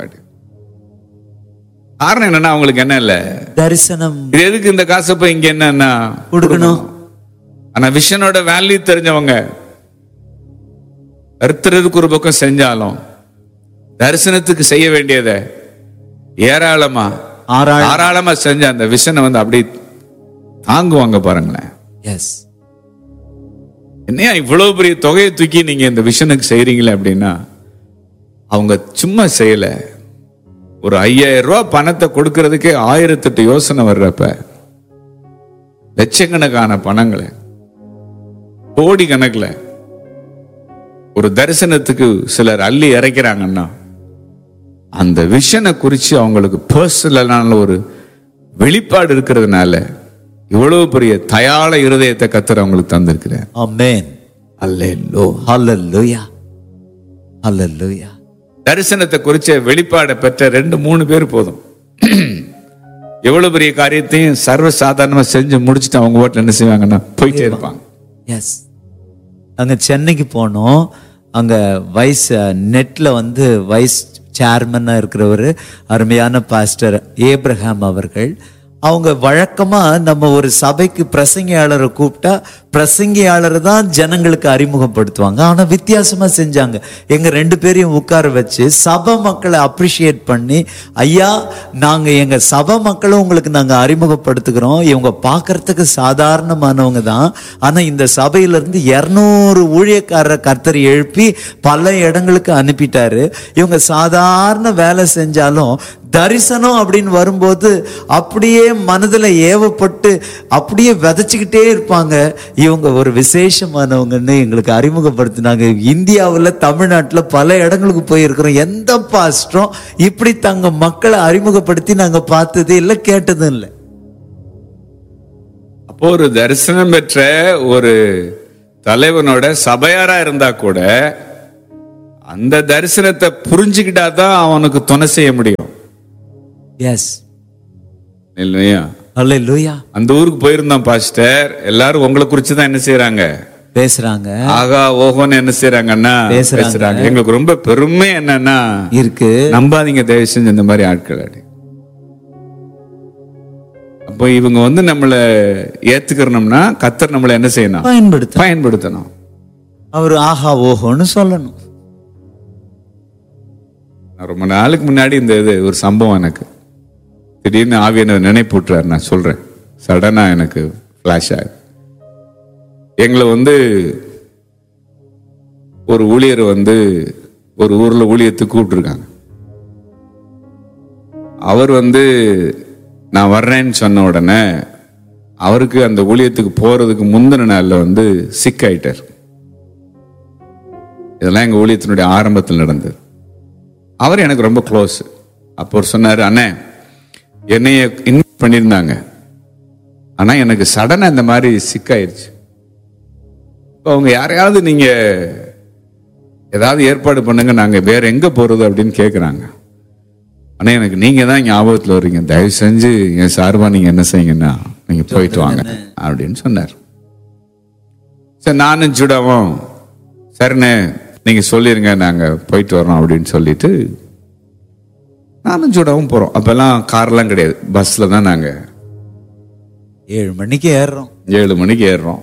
காரணம் என்னன்னா அவங்களுக்கு என்ன இல்ல, தரிசனம். இது எதுக்கு இந்த காசை போய் இங்க என்னன்னா கொடுக்கணும். ஆனா விஷனோட வேல்யூ தெரிஞ்சவங்க கருத்துறதுக்கு ஒரு பக்கம் செஞ்சாலும் தரிசனத்துக்கு செய்ய வேண்டியதை ஏராளமா ஆராளமா செஞ்ச அந்த விஷனை வந்து அப்படி தாங்குவாங்க பாருங்களேன். எஸ், என்னையா இவ்வளவு பெரிய தொகையை தூக்கி நீங்க இந்த விஷனுக்கு செய்யறீங்களே அப்படின்னா, அவங்க சும்மா செய்யல. ஒரு ஐயாயிரம் ரூபாய் பணத்தை கொடுக்கறதுக்கே ஆயிரத்தி எட்டு யோசனை வர்றப்ப லட்சக்கணக்கான பணங்களை கோடி கணக்குல ஒரு தரிசனத்துக்கு சிலர் அள்ளி இறைக்கிறாங்கன்னா அந்த விஷனை குறிச்சு அவங்களுக்கு பர்சனலான ஒரு வெளிப்பாடு இருக்கிறதுனால இவ்வளவு பெரிய தயாள இருதயத்தை கத்தர் அவங்களுக்கு தந்திருக்கிறார். ஆமென். அல்லேலூயா. அல்லேலூயா. தரிசனத்தை குறிச்ச வெளிப்பாடை பெற்ற ரெண்டு மூணு பேர் போதும், எவ்வளவு பெரிய காரியத்தையும் சர்வ சாதாரணமா செஞ்சு முடிச்சுட்டு அவங்க வீட்டுல என்ன செய்வாங்கன்னா போயிட்டே இருப்பாங்க. எஸ், அங்க சென்னைக்கு போனோம். அங்க வைஸ் நெட்ல வந்து வைஸ் சேர்மனா இருக்கிறவர் அருமையான பாஸ்டர் ஏப்ரஹாம் அவர்கள். அவங்க வழக்கமா நம்ம ஒரு சபைக்கு பிரசங்கியாளரை கூப்பிட்டா பிரசங்கியாளர் தான் ஜனங்களுக்கு அறிமுகப்படுத்துவாங்க. ஆனா வித்தியாசமா செஞ்சாங்க. எங்க ரெண்டு பேரையும் உட்கார வச்சு சபை மக்களை அப்ரிஷியேட் பண்ணி, ஐயா நாங்க எங்க சபை மக்களை உங்களுக்கு நாங்க அறிமுகப்படுத்துகிறோம், இவங்க பார்க்கறதுக்கு சாதாரணமானவங்க தான், ஆனா இந்த சபையில இருந்து இருநூறு ஊழியக்காரரை கர்த்தர் எழுப்பி பல இடங்களுக்கு அனுப்பிட்டாரு. இவங்க சாதாரண வேலை செஞ்சாலும் தரிசனம் அப்படின்னு வரும்போது அப்படியே மனதுல ஏவப்பட்டு அப்படியே விதைச்சுக்கிட்டே இருப்பாங்க. இவங்க ஒரு விசேஷமானவங்கன்னு எங்களுக்கு அறிமுகப்படுத்தினாங்க. இந்தியாவில் தமிழ்நாட்டுல பல இடங்களுக்கு போயிருக்கிறோம். எந்த பாஸ்டரும் இப்படி தங்க மக்களை அறிமுகப்படுத்தி நாங்க பார்த்தது இல்லை, கேட்டதும் இல்லை. அப்போ ஒரு தரிசனம் பெற்ற ஒரு தலைவனோட சபையாரா இருந்தா கூட அந்த தரிசனத்தை புரிஞ்சுக்கிட்டாதான் அவனுக்கு துணை செய்ய முடியும். எஸ், இல்லையா? அல்லேலூயா. அந்த ஊருக்கு போயிருந்தோம் பாஸ்டர். எல்லாரும் உங்களை குறிச்சு தான் என்ன செய்யறாங்க, பேசுறாங்க. ஆகா ஓஹோன்னு என்ன செய்யறாங்கன்னா பேசுறாங்க. எங்களுக்கு ரொம்ப பெருமை என்னன்னா இருக்கு. நம்பாதீங்க தயவு செஞ்சு இந்த மாதிரி ஆட்கள். அடி அப்போ இவங்க வந்து நம்மளை ஏத்துக்கிறோம்னா கர்த்தர் நம்மளை என்ன செய்யணும், பயன்படுத்த பயன்படுத்தணும். அவர் ஆஹா ஓஹோன்னு சொல்லணும். ரொம்ப நாளுக்கு முன்னாடி இந்த இது ஒரு சம்பவம் எனக்கு திடீர்னு ஆவியானவர் நினைப்பூட்டுறாரு. நான் சொல்றேன், சடனா எனக்கு ஃபிளாஷ் ஆகுது. எங்களை வந்து ஒரு ஊழியர் வந்து ஒரு ஊர்ல ஊழியத்துக்கு கூப்பிட்டுருக்காங்க. அவர் வந்து நான் வர்றேன்னு சொன்ன உடனே அவருக்கு அந்த ஊழியத்துக்கு போறதுக்கு முந்தின நாள்ல வந்து சிக் ஆயிட்டார். இதெல்லாம் எங்க ஊழியத்தினுடைய ஆரம்பத்தில் நடந்தது. அவர் எனக்கு ரொம்ப க்ளோஸ். அப்போ அவர் சொன்னாரு, அண்ணே என்னைய இன்வைட் பண்ணியிருந்தாங்க, ஆனா எனக்கு சடனா இந்த மாதிரி சிக்காயிருச்சு. இப்போ அவங்க யாரையாவது நீங்க ஏதாவது ஏற்பாடு பண்ணுங்க, நாங்க வேற எங்க போறது அப்படின்னு கேட்குறாங்க. ஆனா எனக்கு நீங்க தான் ஞாபகத்தில் வர்றீங்க, தயவு செஞ்சு என் சார்பா நீங்க என்ன செய்யுங்கன்னா நீங்க போயிட்டு வாங்க அப்படின்னு சொன்னார். சரி நானும் ஜூடாவும் சரிண்ணே நீங்க சொல்லிருங்க நாங்க போயிட்டு வரோம் அப்படின்னு சொல்லிட்டு நானும் ஜூடாவும் போறோம். அப்பெல்லாம் கார்லாம் கிடையாது, பஸ்ல தான் நாங்க ஏழு மணிக்கு ஏறுறோம். ஏழு மணிக்கு ஏறுறோம்.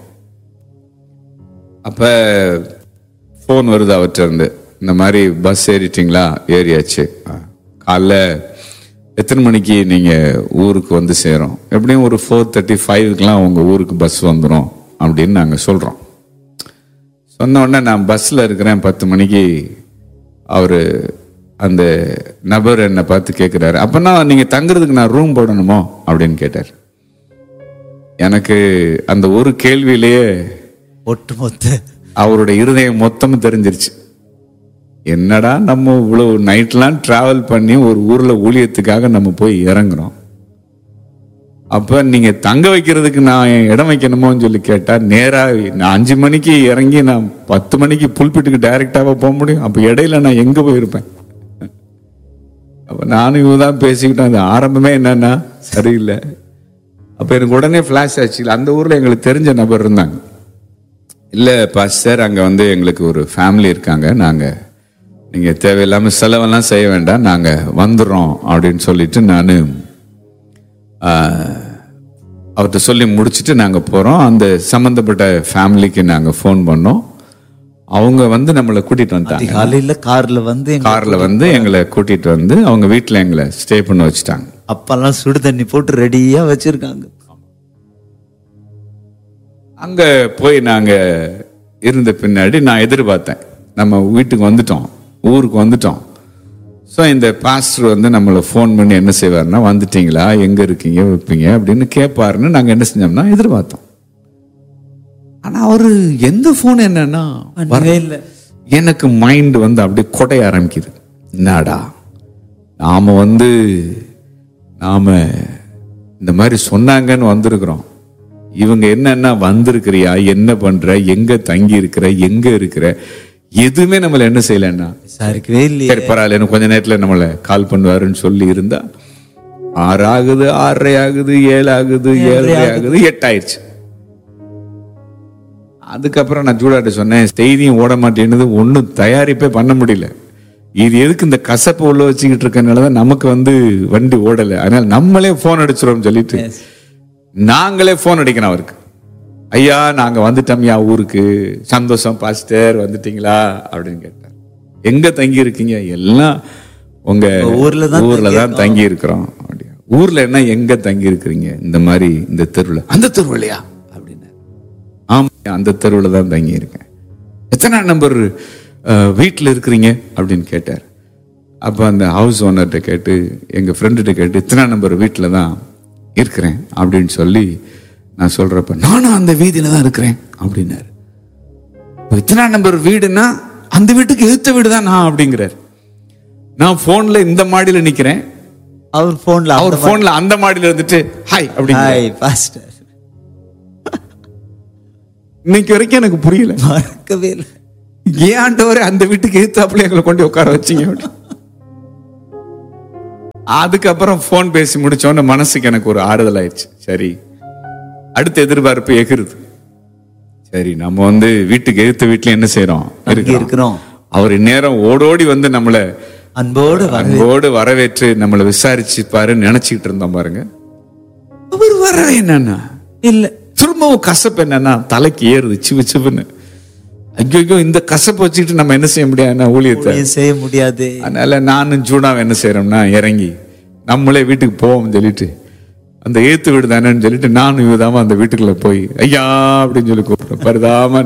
அப்ப போன் வருது அவர்கிட்ட இருந்து, இந்த மாதிரி பஸ் ஏறிட்டீங்களா? ஏறியாச்சு. காலைல எத்தனை மணிக்கு நீங்க ஊருக்கு வந்து சேரும்? எப்படியும் ஒரு ஃபோர் தேர்ட்டி ஃபைவ்க்குலாம் உங்க ஊருக்கு பஸ் வந்துடும் அப்படின்னு நாங்க சொல்றோம். சொன்ன உடனே நான் பஸ்ல இருக்கிறேன் பத்து மணிக்கு. அவரு அந்த நபர் என்னை பார்த்து கேட்கிறாரு, அப்பனா நீங்க தங்குறதுக்கு நான் ரூம் போடணுமோ அப்படின்னு கேட்டார். எனக்கு அந்த ஒரு கேள்வியிலேயே ஒட்டுமொத்த அவருடைய இருதயம் மொத்தமும் தெரிஞ்சிருச்சு. என்னடா நம்ம இவ்வளவு நைட்லாம் டிராவல் பண்ணி ஒரு ஊர்ல ஊழியத்துக்காக நம்ம போய் இறங்குறோம், அப்ப நீங்க தங்க வைக்கிறதுக்கு நான் இடம் வைக்கணுமோன்னு சொல்லி கேட்டா, நேரா நான் அஞ்சு மணிக்கு இறங்கி நான் பத்து மணிக்கு புல்பிட்டுக்கு டைரக்டாவா போக முடியும்? அப்ப இடையில நான் எங்க போயிருப்பேன்? அப்ப நானும் இவதான் பேசிக்கிட்டோம். அது ஆரம்பமே என்னன்னா சரியில்லை. அப்ப எனக்கு உடனே பிளாஷ் ஆச்சு. அந்த ஊர்ல எங்களுக்கு தெரிஞ்ச நபர் இருந்தாங்க. இல்ல பாஸ்டர், அங்க வந்து எங்களுக்கு ஒரு ஃபேமிலி இருக்காங்க, நாங்க நீங்க தேவையில்லாம செலவெல்லாம் செய்ய வேண்டாம், நாங்க வந்துடுறோம் அப்படின்னு சொல்லிட்டு நான் அவர்கிட்ட சொல்லி முடிச்சுட்டு நாங்க போறோம். அந்த சம்பந்தப்பட்ட ஃபேமிலிக்கு நாங்க ஃபோன் பண்ணோம். அவங்க வந்து நம்மளை கூட்டிட்டு வந்தாங்க. காலையில கார்ல வந்து கார்ல வந்து எங்களை கூட்டிட்டு வந்து அவங்க வீட்டுல எங்களை ஸ்டே பண்ண வச்சுட்டாங்க. அப்பெல்லாம் சுடு தண்ணி போட்டு ரெடியா வச்சிருக்காங்க. அங்க போய் நாங்க இருந்த பின்னாடி நான் எதிர்பார்த்தேன், நம்ம வீட்டுக்கு வந்துட்டோம், ஊருக்கு வந்துட்டோம். ஸோ இந்த பாஸ்டர் வந்து நம்மளை ஃபோன் பண்ணி என்ன செய்வார்னா, வந்துட்டீங்களா, எங்க இருக்கீங்க, வைப்பீங்க அப்படின்னு கேட்பாருன்னு நாங்க என்ன செஞ்சோம்னா எதிர்பார்த்தோம். ஆனா அவரு எந்த ஃபோன் என்னன்னா வரவே இல்லை. எனக்கு மைண்ட் வந்து அப்படியே கொடைய ஆரம்பிக்குது. என்னடா நாம வந்து நாம இந்த மாதிரி சொன்னாங்கன்னு வந்திருக்கிறோம், இவங்க என்னன்னா வந்திருக்கிறியா, என்ன பண்ற, எங்க தங்கி இருக்கிற, எங்க இருக்கிற, எதுவுமே நம்மள என்ன செய்யலன்னா சரிக்கவே இல்லையே. சரி பரவாயில்ல, எனக்கு கொஞ்ச நேரத்துல நம்மள கால் பண்ணுவாருன்னு சொல்லி இருந்தா ஆறு ஆகுது, ஆறரை ஆகுது, ஏழு ஆகுது, ஏழரை ஆகுது, எட்டு ஆயிடுச்சு. அதுக்கப்புறம் நான் ஜூடாட்ட சொன்னேன், செய்தியும் ஓட மாட்டேன்னு, ஒன்னும் தயாரிப்பே பண்ண முடியல. இது எதுக்கு இந்த கசப்பை உள்ள வச்சுக்கிட்டு இருக்கனாலதான் நமக்கு வந்து வண்டி ஓடலை, அதனால நம்மளே போன் அடிச்சிடும் சொல்லிட்டு நாங்களே போன் அடிக்கணும் அவருக்கு. ஐயா நாங்க வந்துட்டோம்யா ஊருக்கு, சந்தோஷம் பாஸ்டர் வந்துட்டீங்களா அப்படின்னு கேட்டார். எங்க தங்கி இருக்கீங்க? எல்லாம் உங்க ஊர்ல தான் ஊர்ல தான் தங்கி இருக்கிறோம். அப்படியா? ஊர்ல என்ன எங்க தங்கி இருக்கிறீங்க? இந்த மாதிரி இந்த தெருவுல. அந்த தெருவுலையா அப்படின்னு. ஆமா அந்த தெருவுல தான் தங்கி இருக்கேன். எத்தனை நம்பர் வீட்டுல இருக்கிறீங்க அப்படின்னு கேட்டார். அப்போ அந்த ஹவுஸ் ஓனர்கிட்ட கேட்டு, எங்கள் ஃப்ரெண்டுகிட்ட கேட்டு, இத்தனை நம்பர் வீட்டில் தான் இருக்கிறேன் அப்படின்னு சொல்லி நான் சொல்கிறப்ப, நானும் அந்த வீதியில் தான் இருக்கிறேன் அப்படின்னாரு. இப்போ இத்தனை நம்பர் வீடுன்னா அந்த வீட்டுக்கு எதிர்த்த வீடு தான் நான் அப்படிங்கிறார். நான் ஃபோனில் இந்த மாடியில் நிற்கிறேன், அவர் போன்ல அவர் ஃபோனில் அந்த மாடியில் இருந்துட்டு ஹாய் அப்படிங்க. Hi pastor. இன்னைக்கு வரைக்கும் எனக்கு புரியல, மறக்கவே இல்லை. ஏன் ஆண்டவரே அந்த வீட்டுக்கு எதிர்த்தாப்புல எங்களை கொண்டு உட்கார வச்சிங்க அப்படி. அதுக்கப்புறம் போன் பேசி முடிச்சோன்னு மனசுக்கு எனக்கு ஒரு ஆறுதல் ஆயிடுச்சு. சரி, அடுத்த எதிர்பார்ப்பு எகிருது. சரி, நம்ம வந்து வீட்டுக்கு எதிர்த்த வீட்டுல என்ன செய்யறோம் இருக்கிறோம். அவர் நேரம் ஓடோடி வந்து நம்மள அன்போடு அன்போடு வரவேற்று நம்மளை விசாரிச்சு பாருன்னு நினைச்சுக்கிட்டு இருந்தோம் பாருங்க. அவர் வரவே என்னன்னா இல்ல, திரும்பவும் கசப்பு என்னன்னா தலைக்கு ஏறுது சிவு சிவுன்னு. ஐயோ, இந்த கசப்பை வச்சுக்கிட்டு நம்ம என்ன செய்ய முடியாது, ஊழியத்தை செய்ய முடியாது. அதனால நானும் ஜூடாவை என்ன செய்யறோம்னா இறங்கி நம்மளே வீட்டுக்கு போவோம்னு சொல்லிட்டு, அந்த ஏத்து வீடு தானேன்னு சொல்லிட்டு நானும் இவதாம அந்த வீட்டுக்குள்ள போய் ஐயா அப்படின்னு சொல்லி கூப்பிடுறேன். பரிதாம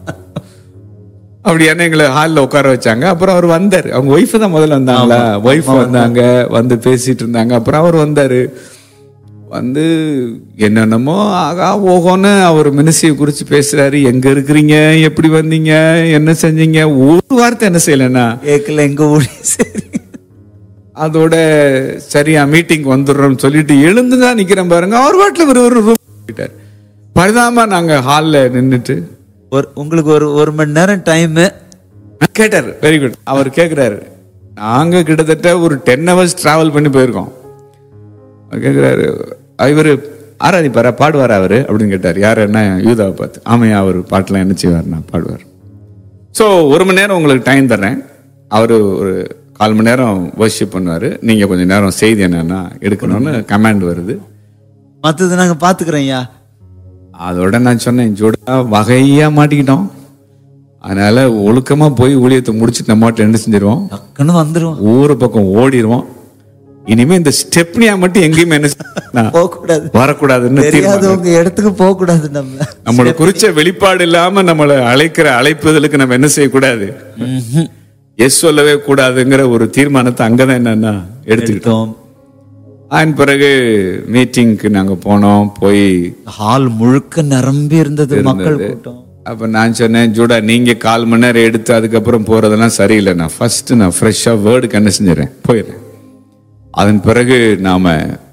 அப்படி என்ன எங்களை ஹாலில் உட்கார வச்சாங்க. அப்புறம் அவர் வந்தார். அவங்க ஒய்ஃபு தான் முதல்ல வந்தாங்களா, ஒய்ஃப் வந்தாங்க, வந்து பேசிட்டு இருந்தாங்க. அப்புறம் அவர் வந்தாரு. வந்து என்னென்னமோ ஆகா ஓகோன்னு அவர் மினிஸ்ட்ரியை குறித்து பேசுறாரு. எங்க இருக்கிறீங்க, எப்படி வந்தீங்க, என்ன செஞ்சீங்க, ஒரு வார்த்தை என்ன செய்யலன்னா கேட்கல. எங்க ஊழியம் சரி, அதோட சரியா மீட்டிங் வந்துடுறோம்னு சொல்லிட்டு எழுந்துதான் நிக்கிறேன் பாருங்க. அவர் வாட்டில் ஒரு ஒரு ரூம் போயிட்டார். பரிதாம நாங்க ஹால்ல நின்றுட்டு, ஒரு உங்களுக்கு ஒரு ஒரு மணி நேரம் டைம் கேட்டார். Very good. அவர் கேட்கிறாரு, நாங்க கிட்டத்தட்ட ஒரு டென் ஹவர்ஸ் டிராவல் பண்ணி போயிருக்கோம். கேட்கிறாரு, இவரு ஆராதிப்பாரா, பாடுவாரா அவரு அப்படின்னு கேட்டார். யார் என்ன, யூதாவை பார்த்து. ஆமையா, அவர் பாட்டெல்லாம் என்ன செய்வார்னா பாடுவார். ஸோ ஒரு மணி நேரம் உங்களுக்கு டைம் தர்றேன். அவரு ஒரு கால் மணி நேரம் வர்ஷிப் பண்ணுவாரு, நீங்க கொஞ்சம் நேரம் செய்தி என்னன்னா எடுக்கணும்னு கமாண்ட் வருது. மற்றது நாங்க பாத்துக்கிறோம் ஐயா. அதோட நான் சொன்னேன், ஜோடா வகையா மாட்டிக்கிட்டோம், அதனால ஒழுக்கமா போய் ஊழியத்தை முடிச்சுட்டு நம்ம மாட்டில் என்ன செஞ்சிருவோம், டக்குன்னு வந்துருவோம், ஊரு பக்கம் ஓடிடுவோம். இனிமே இந்த ஸ்டெப்னியா மட்டும் எங்கேயுமே என்ன போக கூடாது, வரக்கூடாதுன்னு தெரியாதவங்க இடத்துக்கு போக கூடாது. நம்ம நம்மளை குறிச்ச வெளிப்பாடு இல்லாம நம்மளை அழைக்கிற அழைப்புதலுக்கு நம்ம என்ன செய்யக்கூடாது, எஸ் சொல்லவே கூடாதுங்கிற ஒரு தீர்மானத்தை அங்கதான் என்னன்னா எடுத்துக்கிட்டோம். அதன் பிறகு மீட்டிங்க்கு நாங்க போனோம். போய் ஹால் முழுக்க நிரம்பி இருந்தது மக்கள் கூட்டம். அப்ப நான் சொன்னேன், ஜூடா நீங்க கால் மணி நேரம் எடுத்து அதுக்கப்புறம் போறதெல்லாம் சரியில்லை, நான் ஃபர்ஸ்ட் நான் ஃப்ரெஷ்ஷா வேர்டுக்கு என்ன செஞ்சிடறேன், போயிடுறேன். அதன் பிறகு நாம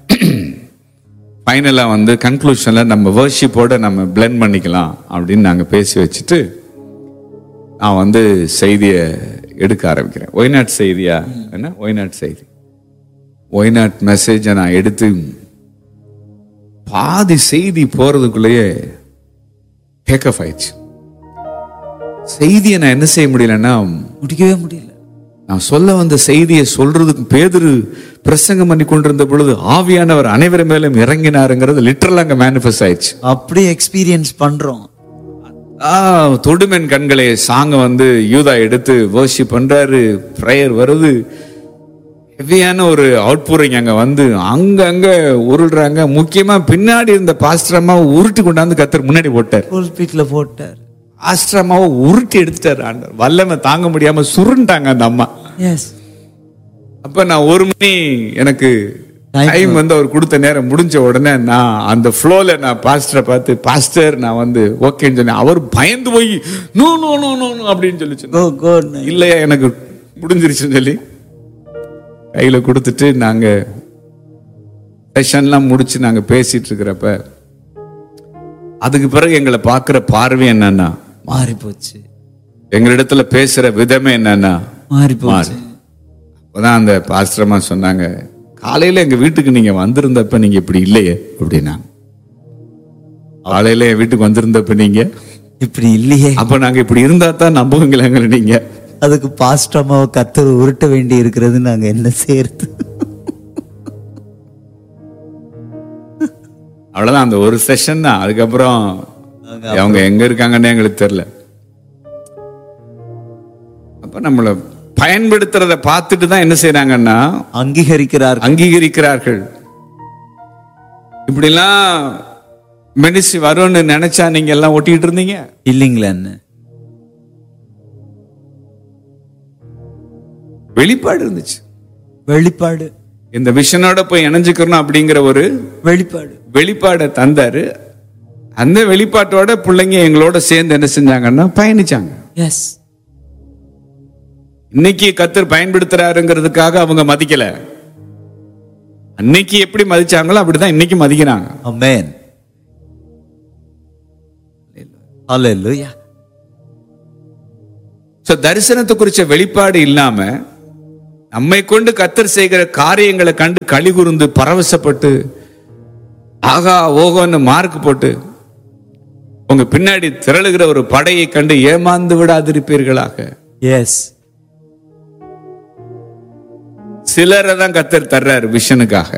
ஃபைனலா வந்து கன்க்ளூஷன்ல நம்ம வர்ஷிப்போட நம்ம பிளெண்ட் பண்ணிக்கலாம் அப்படின்னு நாங்க பேசி வச்சுட்டு நான் வந்து செய்தியை எடுக்க ஆரம்பிக்கிறேன். ஒய்நாட் செய்தியா என்ன, ஒய்நாட் செய்தி, ஒய்நாட் மெசேஜை நான் எடுத்து பாதி செய்தி போறதுக்குள்ளேயே டேக் ஆஃப் ஆயிடுச்சு. செய்தியை நான் என்ன செய்ய முடியலன்னா முடிக்கவே முடியல. நான் சொல்ல வந்த செய்தியை சொல்றதுக்கு பேதுரு பிரசங்கம் பண்ணி கொண்டிருந்த பொழுது ஆவியானவர் அனைவரும் மேலும் இறங்கினாருங்கிறது லிட்டரலா அங்க மேனிஃபெஸ்ட் ஆயிடுச்சு. அப்படி எக்ஸ்பீரியன்ஸ் பண்றோம். தொடுமென் கண்களை சாங்க வந்து யூதா எடுத்து வர்ஷிப் பண்றாரு, பிரேயர் வருது, ஹெவியான ஒரு அவுட்பூரிங் அங்க வந்து அங்க அங்க உருள்றாங்க. முக்கியமா பின்னாடி இருந்த பாஸ்டரம்மாவை உருட்டி கொண்டாந்து கத்தர் முன்னாடி போட்டார், ஸ்பீட்ல போட்டார். பாஸ்டரம்மாவை உருட்டி எடுத்துட்டார் ஆண்டவர். வல்லமை தாங்க முடியாம சுருண்டாங்க அந்த அம்மா. அப்ப நான் ஒரு மணி எனக்கு டைம் வந்து அவர் கொடுத்த நேரம் முடிஞ்ச உடனே நான் அந்த ஃப்ளோல நான் பாஸ்டரை பார்த்து, பாஸ்டர் நான் வந்து ஓகேன்னு சொன்னேன். அவர் பயந்து போய் நோ நோ நோ நோ அப்படின்னு சொல்லி, இல்லையா எனக்கு முடிஞ்சிருச்சுன்னு சொல்லி கையில கொடுத்துட்டு நாங்க செஷன்லாம் முடிச்சு நாங்க பேசிட்டு இருக்கிறப்ப அதுக்கு பிறகு எங்களை பார்க்கிற பார்வை என்னன்னா மாறி போச்சு. எங்களிடத்துல பேசுற விதமே என்னன்னா மாறி போச்சு. அப்பதான் அந்த பாஸ்டரமா சொன்னாங்க, காலையில எங்க வீட்டுக்கு நீங்க வந்திருந்தப்ப நீங்க இப்படி இல்லையே அப்படின்னா. காலையில என் வீட்டுக்கு வந்திருந்தப்ப நீங்க இப்படி இல்லையே, அப்ப நாங்க இப்படி இருந்தா தான் நம்புவீங்களா நீங்க. அதுக்கு பாஸ்டமாவை கத்தர் உருட்ட வேண்டி இருக்கிறது, நாங்க என்ன செய்யறது. அவ்வளவுதான், அந்த ஒரு செஷன் தான். அதுக்கப்புறம் அவங்க எங்க இருக்காங்கன்னு எங்களுக்கு தெரியல. அப்ப நம்மள பயன்படுத்துறத பார்த்துட்டு தான் என்ன செய்யறாங்கன்னா அங்கீகரிக்கிறார் அங்கீகரிக்கிறார்கள். இப்படி எல்லாம் மினிஸ்ட்ரி வரும்னு நினைச்சா நீங்க எல்லாம் ஒட்டிட்டு இருந்தீங்க இல்லீங்களா? வெளிப்பாடு இருந்துச்சு. வெளிப்பாடு. இந்த விஷனோட போய் இணைஞ்சுக்கணும் அப்படிங்கிற ஒரு வெளிப்பாடு. வெளிப்பாடை தந்தாரு. அந்த வெளிப்பாட்டோட பிள்ளைங்க எங்களோட சேர்ந்து என்ன செஞ்சாங்கன்னா பயணிச்சாங்க. எஸ். இன்னைக்கு கர்த்தர் பயன்படுத்துறாருங்கிறதுக்காக அவங்க மதிக்கல. அன்னைக்கு எப்படி மதிச்சாங்களோ அப்படிதான் இன்னைக்கு மதிக்கிறாங்க. ஆமென். ஹல்லேலூயா. சோ தரிசனத்தை குறிச்ச வெளிப்பாடு இல்லாம நம்மை கொண்டு கர்த்தர் செய்கிற காரியங்களை கண்டு களி கூர்ந்து பரவசப்பட்டு ஆகா ஓகோன்னு மார்க் போட்டு உங்க பின்னாடி திரளுகிற ஒரு படையை கண்டு ஏமாந்து விடாதிருப்பீர்களாக. எஸ். சிலரை தான் கர்த்தர் தர்றாரு விஷனுக்காக.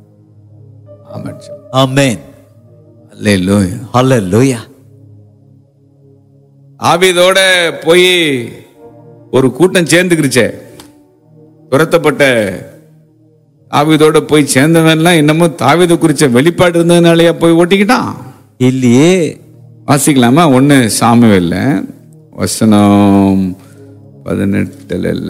ஆமென். அல்லேலூயா. ஹல்லேலூயா. ஆபீதோட போய் ஒரு கூட்டம் சேர்ந்துக்கிருச்சே, துரத்தப்பட்ட ஆபீதோட போய் சேர்ந்தவன்லாம் இன்னமும் தாவீது குறிச்ச வெளிப்பாடு இருந்ததுனாலயா போய் ஓட்டிக்கிட்டான்? இல்லையே. வாசிக்கலாமா? ஒன்னு சாமுவேல்ல வசனம் பதினெட்டுல இல்ல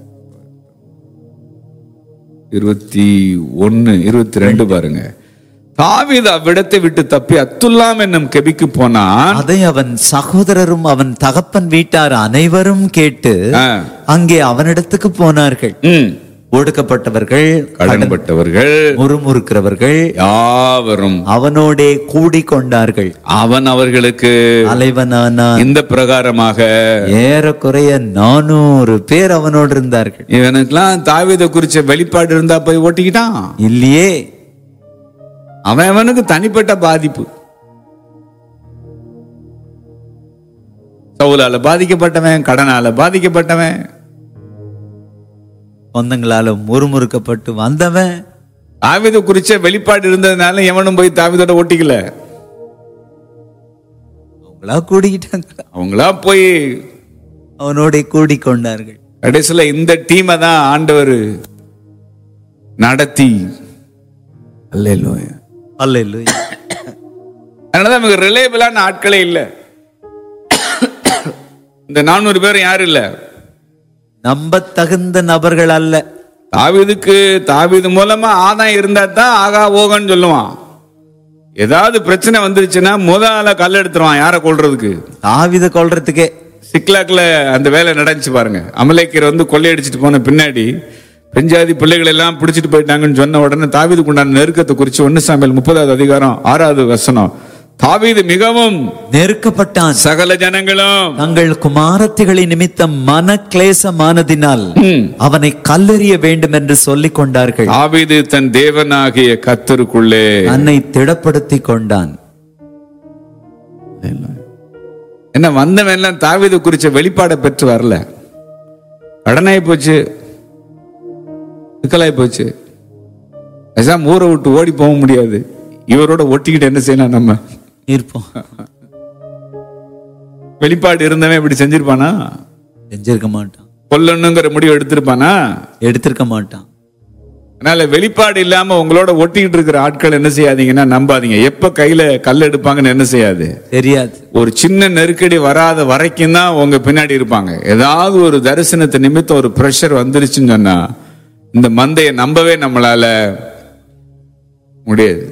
இருபத்தி ஒன்னு இருபத்தி ரெண்டு பாருங்க. தாவீது அவ்விடத்தை விட்டு தப்பி அத்துல்லாம் என்னும் கெபிக்கு போனான். அதை அவன் சகோதரரும் அவன் தகப்பன் வீட்டார் அனைவரும் கேட்டு அங்கே அவனிடத்துக்கு போனார்கள். ஒடுக்கப்பட்டவர்கள், கடன்பட்டவர்கள், முறுமுறுக்கிறவர்கள் யாவரும் அவனோடே கூடி கொண்டார்கள். அவன் அவர்களுக்கு தலைவனானான். இந்த பிரகாரமாக ஏறக்குறைய நானூறு பேர் அவனோடு இருந்தார்கள். இவனுக்கெல்லாம் தாவீதை குறிச்ச வெளிப்பாடு இருந்தா போய் ஓட்டிக்கிட்டான்? இல்லையே. அவன் அவனுக்கு தனிப்பட்ட பாதிப்பு. சவுலால பாதிக்கப்பட்டவன், கடனால பாதிக்கப்பட்டவன், சொந்தங்களால முறுமுறுக்கப்பட்டு வந்தவன். தாவீது குறிச்ச வெளிப்பாடு இருந்ததுனால எவனும் போய் தாவீதோட ஓட்டிக்கல. அவங்களா கூடிக்கிட்டாங்க. அவங்களா போய் அவனோட கூடி கொண்டார்கள். கடைசியில இந்த டீமை தான் ஆண்டவர் நடத்தி. அல்லேலூயா. அல்லேலூயா. அதனால நமக்கு ரிலேபிளான ஆட்களே இல்ல. இந்த நானூறு பேர் யாரும் இல்ல, நம்ப தகுந்த நபர்கள் அல்ல. தாவீதுக்கு தாவீது மூலமா ஆதாயம் இருந்தா தான் ஆகா ஓகன்னு சொல்லுவான். ஏதாவது பிரச்சனை வந்துருச்சுன்னா முதல்ல கல் எடுத்துருவான் யாரை கொல்றதுக்கு. தாவீதை கொல்றதுக்கே சிக்லாக்ல அந்த வேலை நடந்துச்சு பாருங்க. அமலேக்கர் வந்து கொள்ளையடிச்சிட்டு போன பின்னாடி பெஞ்சாதி பிள்ளைகள் எல்லாம் பிடிச்சிட்டு போயிட்டாங்கன்னு சொன்ன உடனே தாவீதுக்கு உண்டான நெருக்கத்தை குறிச்சு ஒன்னு சாமுவேல் முப்பதாவது அதிகாரம் ஆறாவது வசனம். தாவீது மிகவும் நெருக்கப்பட்டான். சகல ஜனங்களும் தங்கள் குமாரத்திகளின் நிமித்தம் மன கிளேசமானதினால் அவனை கல்லெறிய வேண்டும் என்று சொல்லிக் கொண்டார்கள். தாவீது தன் தேவனாகிய கர்த்தருக்குள்ளே தன்னை திடப்படுத்தி கொண்டான். என்ன வந்தவன் எல்லாம் தாவீது குறிச்ச வெளிப்பாடை பெற்று வரல. கடனாய் போச்சு, சிக்கலாய் போச்சு. ஊரை விட்டு ஓடி போக முடியாது. இவரோட ஒட்டிக்கிட்டு என்ன செய்யலாம் நம்ம இருப்போம். வெளிப்பாடு இருந்தவன் இப்படி செஞ்சிருப்பானா? செஞ்சிருக்க மாட்டான். கொல்லணுங்கிற முடிவு எடுத்திருப்பானா? எடுத்திருக்க மாட்டான். அதனால வெளிப்பாடு இல்லாம உங்களோட ஒட்டிக்கிட்டு இருக்கிற ஆட்கள் என்ன செய்யாதீங்கன்னா நம்பாதீங்க. எப்ப கையில கல் எடுப்பாங்கன்னு என்ன செய்யாது தெரியாது. ஒரு சின்ன நெருக்கடி வராத வரைக்கும் தான் உங்க பின்னாடி இருப்பாங்க. ஏதாவது ஒரு தரிசனத்தை நிமித்தம் ஒரு பிரஷர் வந்துருச்சுன்னு சொன்னா இந்த மந்தையை நம்பவே நம்மளால முடியாது.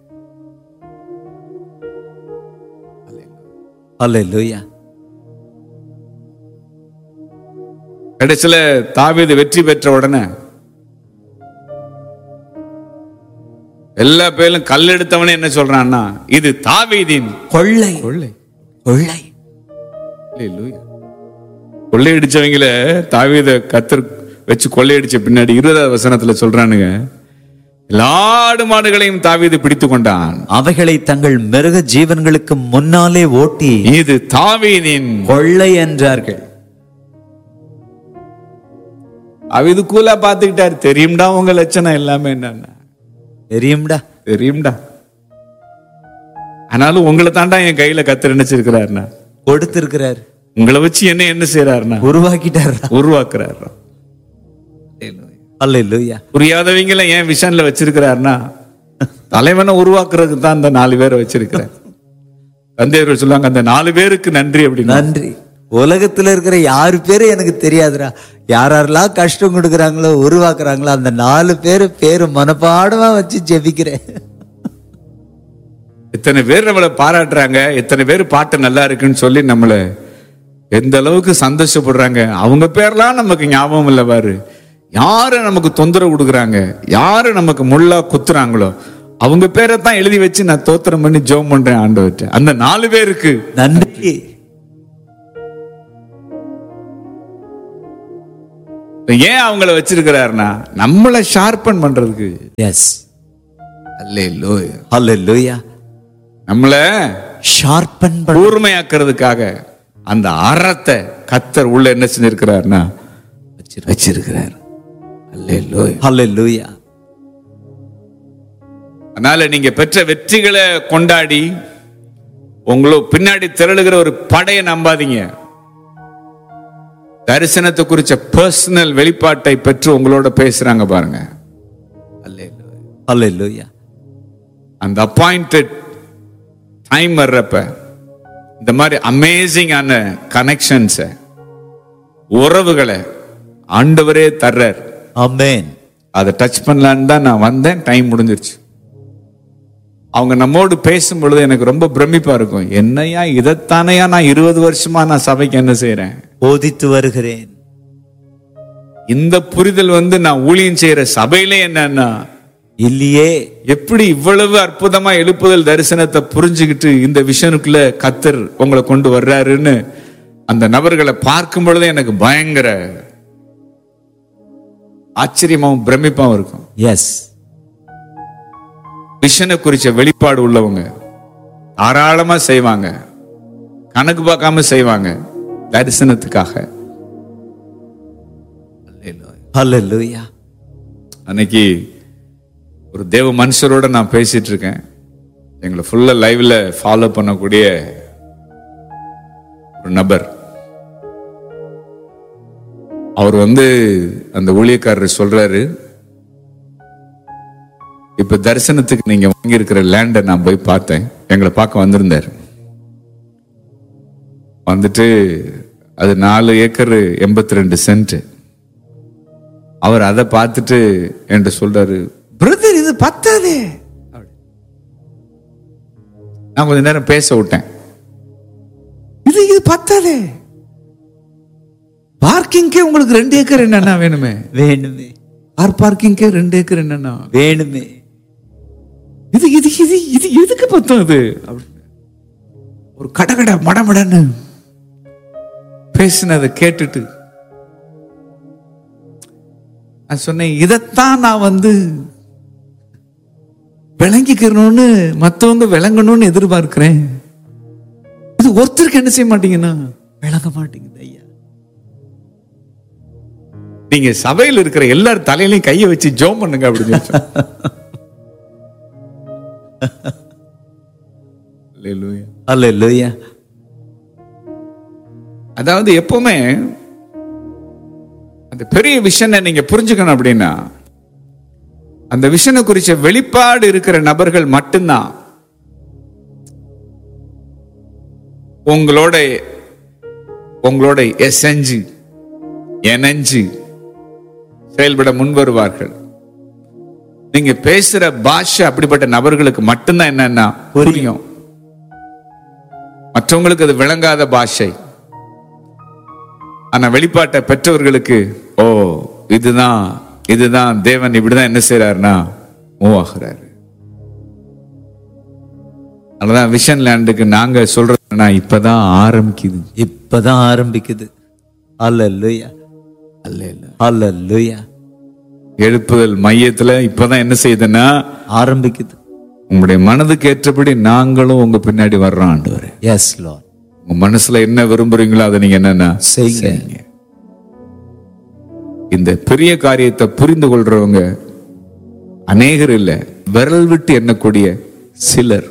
அல்லேலூயா. கடைசியில தாவீது வெற்றி பெற்ற உடனே எல்லா பேரும் கல் எடுத்தவனே என்ன சொல்றான்னா இது தாவீதின் கொள்ளை. கொள்ளை கொள்ளை கொள்ளையடிச்சவங்கள தாவீத கத்தர் வச்சு கொள்ளையடிச்ச பின்னாடி இருபதாவது வசனத்துல சொல்றானுங்க, எல்லா ஆடு மாடுகளையும் தாவீது பிடித்து கொண்டான், அவைகளை தங்கள் மிருக ஜீவன்களுக்கு முன்னாலே ஓட்டி இது தாவீதின் கொள்ளை என்றார்கள். தாவீது கூலா பாத்துக்கிட்டாரு. தெரியும்டா உங்க லட்சணம் எல்லாமே என்னன்னா தெரியும்டா தெரியும்டா. ஆனாலும் உங்களை தாண்டா என் கையில கத்தர் நினைச்சிருக்கிறாருன்னா கொடுத்திருக்கிறார். உங்களை வச்சு என்ன என்ன செய்யறாருன்னா உருவாக்கிட்டார் உருவாக்குறாரு. அல்லேலூயா. புரியாதவங்கள ஏன் விஷன்ல வச்சிருக்கிறாருன்னா தலைவனை உருவாக்குறதுக்கு தான் அந்த நாலு பேரை வச்சிருக்கிறார். தந்தையர்கள் சொல்லுவாங்க அந்த நாலு பேருக்கு நன்றி அப்படின்னு. நன்றி. உலகத்துல இருக்கிற யாரு பேரும் எனக்கு தெரியாதுடா. யாரெல்லாம் கஷ்டம் கொடுக்குறாங்களோ உருவாக்குறாங்களோ அந்த நாலு பேரு பேரு மனப்பாடமா வச்சு ஜெபிக்கிறேன். இத்தனை பேர் நம்மளை பாராட்டுறாங்க, எத்தனை பேர் பாட்டு நல்லா இருக்குன்னு சொல்லி நம்மளை எந்த அளவுக்கு சந்தோஷப்படுறாங்க. அவங்க பேர்லாம் நமக்கு ஞாபகம் இல்லை பாரு. யாரு நமக்கு தொந்தரவு கொடுக்குறாங்க, யாரு நமக்கு முள்ளா குத்துறாங்களோ அவங்க பேரை தான் எழுதி வச்சு நான் தோத்திரம் பண்ணி ஜெபம் பண்றேன் ஆண்டவர்கிட்ட. அந்த நாலு பேருக்கு நன்றி. ஏன் அவங்கள வச்சிருக்கிறாருன்னா நம்மளை ஷார்பன் பண்றதுக்கு. எஸ், அல்லேலூயா, ஹல்லேலூயா. நம்மள ஷார்பன் கூர்மையாக்குறதுக்காக அந்த அறத்தை கத்தர் உள்ள என்ன செஞ்சிருக்கிறார்னா வச்சிருக்கிறார். அல்லேலூயா, ஹல்லேலூயா. அதனால நீங்க பெற்ற வெற்றிகளை கொண்டாடி உங்களோ பின்னாடி திரளுகிற ஒரு படையை நம்பாதீங்க. தரிசனத்தை குறிச்ச பர்சனல் வெளிப்பாட்டை பெற்று உங்களோட பேசுறாங்க பாருங்க. அல்லேலூயா, ஹல்லேலூயா. அந்த அப்பாயிண்டட் டைம் வர்றப்ப இந்த மாதிரி அமேசிங்கான கனெக்ஷன்ஸ் உறவுகளை ஆண்டவரே தர்றார். ஆமென். அதை டச் பண்ணலான்னு தான் நான் வந்தேன். டைம் முடிஞ்சிருச்சு. அவங்க நம்மோடு பேசும் பொழுது எனக்கு ரொம்ப பிரமிப்பா இருக்கும். என்னையா இதைத்தானையா நான் இருபது வருஷமா நான் சபைக்கு என்ன செய்யறேன், போதித்து வருகிறேன். இந்த புரிதல் வந்து நான் ஊழியம் செய்யற சபையிலே என்னன்னா இல்லையே. எப்படி இவ்வளவு அற்புதமா எழுப்புதல் தரிசனத்தை புரிஞ்சுக்கிட்டு இந்த விஷனுக்குள்ள கத்தர் உங்களை கொண்டு வர்றாருன்னு அந்த நபர்களை பார்க்கும் பொழுதே எனக்கு பயங்கர ஆச்சரியமாவும் பிரமிப்பாவும் இருக்கும். எஸ், விஷனை குறிச்ச வெளிப்பாடு உள்ளவங்க தாராளமா செய்வாங்க, கணக்கு பார்க்காம செய்வாங்க தரிசனத்துக்காக. ஹல்லேலூயா. அன்னைக்கு ஒரு தேவ மனுஷரோட நான் பேசிட்டு இருக்கேன். எங்களை ஃபுல்லா லைவ்ல ஃபாலோ பண்ணக்கூடிய ஒரு நபர். அவர் வந்து அந்த ஊழியக்காரர் சொல்றாரு, இப்ப தரிசனத்துக்கு நீங்க வாங்கி இருக்கிற லேண்டை நான் போய் பார்த்தேன். எங்களை பார்க்க வந்திருந்தார். வந்துட்டு அது நாலு ஏக்கர் எண்பத்தி ரெண்டு சென்ட். அவர் அதை பார்த்துட்டு என்கிட்ட சொல்றாரு, பிரதர் இது பத்தாதே. நான் கொஞ்ச நேரம் பேச விட்டேன். இது இது பத்தாதே, பார்க்கிங்கே உங்களுக்கு ரெண்டு ஏக்கர் என்னன்னா வேணுமே வேணுமே. கார் பார்க்கிங்கே ரெண்டு ஏக்கர் என்னன்னா வேணுமே. இது இது இது இது எதுக்கு பத்தும் இது அப்படின்னு ஒரு கடகட மடமடன்னு பேசினதை கேட்டுட்டு நான் சொன்னேன், இதைத்தான் நான் வந்து விளங்கிக்கணும்னு மத்தவங்க விளங்கணும்னு எதிர்பார்க்கிறேன். இது ஒருத்தருக்கு என்ன செய்ய மாட்டீங்கன்னா விளங்க மாட்டேங்குது ஐயா. நீங்க சபையில் இருக்கிற எல்லாரும் தலையிலையும் கையை வச்சு ஜெபம் பண்ணுங்க அப்படின்னு ஹல்லேலூயா. அதாவது எப்பவுமே அந்த பெரிய விஷனை நீங்க புரிஞ்சுக்கணும் அப்படின்னா அந்த விஷனை குறிச்ச வெளிப்பாடு இருக்கிற நபர்கள் மட்டும்தான் உங்களோட உங்களோட எசைஞ்சு இணைஞ்சு செயல்பட முன் வருவார்கள். நீங்க பேசுற பாஷை அப்படிப்பட்ட நபர்களுக்கு மட்டும்தான் என்னன்னா புரியும். மற்றவங்களுக்கு அது விளங்காத பாஷை. ஆனா வெளிப்பாட்டை பெற்றவர்களுக்கு ஓ இதுதான் இதுதான் தேவன் இப்படிதான் என்ன செய்யறாருன்னா மூவ் ஆகிறாரு. அதனாலதான் விஷன் லேண்டுக்கு நாங்க சொல்றதுன்னா இப்பதான் ஆரம்பிக்குது, இப்பதான் ஆரம்பிக்குது. ஹல்லேலூயா, அல்லேலூயா, ஹல்லேலூயா. எழுப்புதல் மையத்துல இப்பதான் என்ன செய்யுதுன்னா ஆரம்பிக்குது. உங்களுடைய மனதுக்கு ஏற்றபடி நாங்களும் உங்க பின்னாடி வர்றோம் ஆண்டவரே. S Lord. உங்க மனசுல என்ன விரும்புறீங்களோ அதை நீங்க என்னன்னா செய்யுங்க. இந்த பெரிய காரியத்தை புரிந்து கொள்றவங்க அநேகர் இல்ல, விரல் விட்டு எண்ணக்கூடிய சிலர்.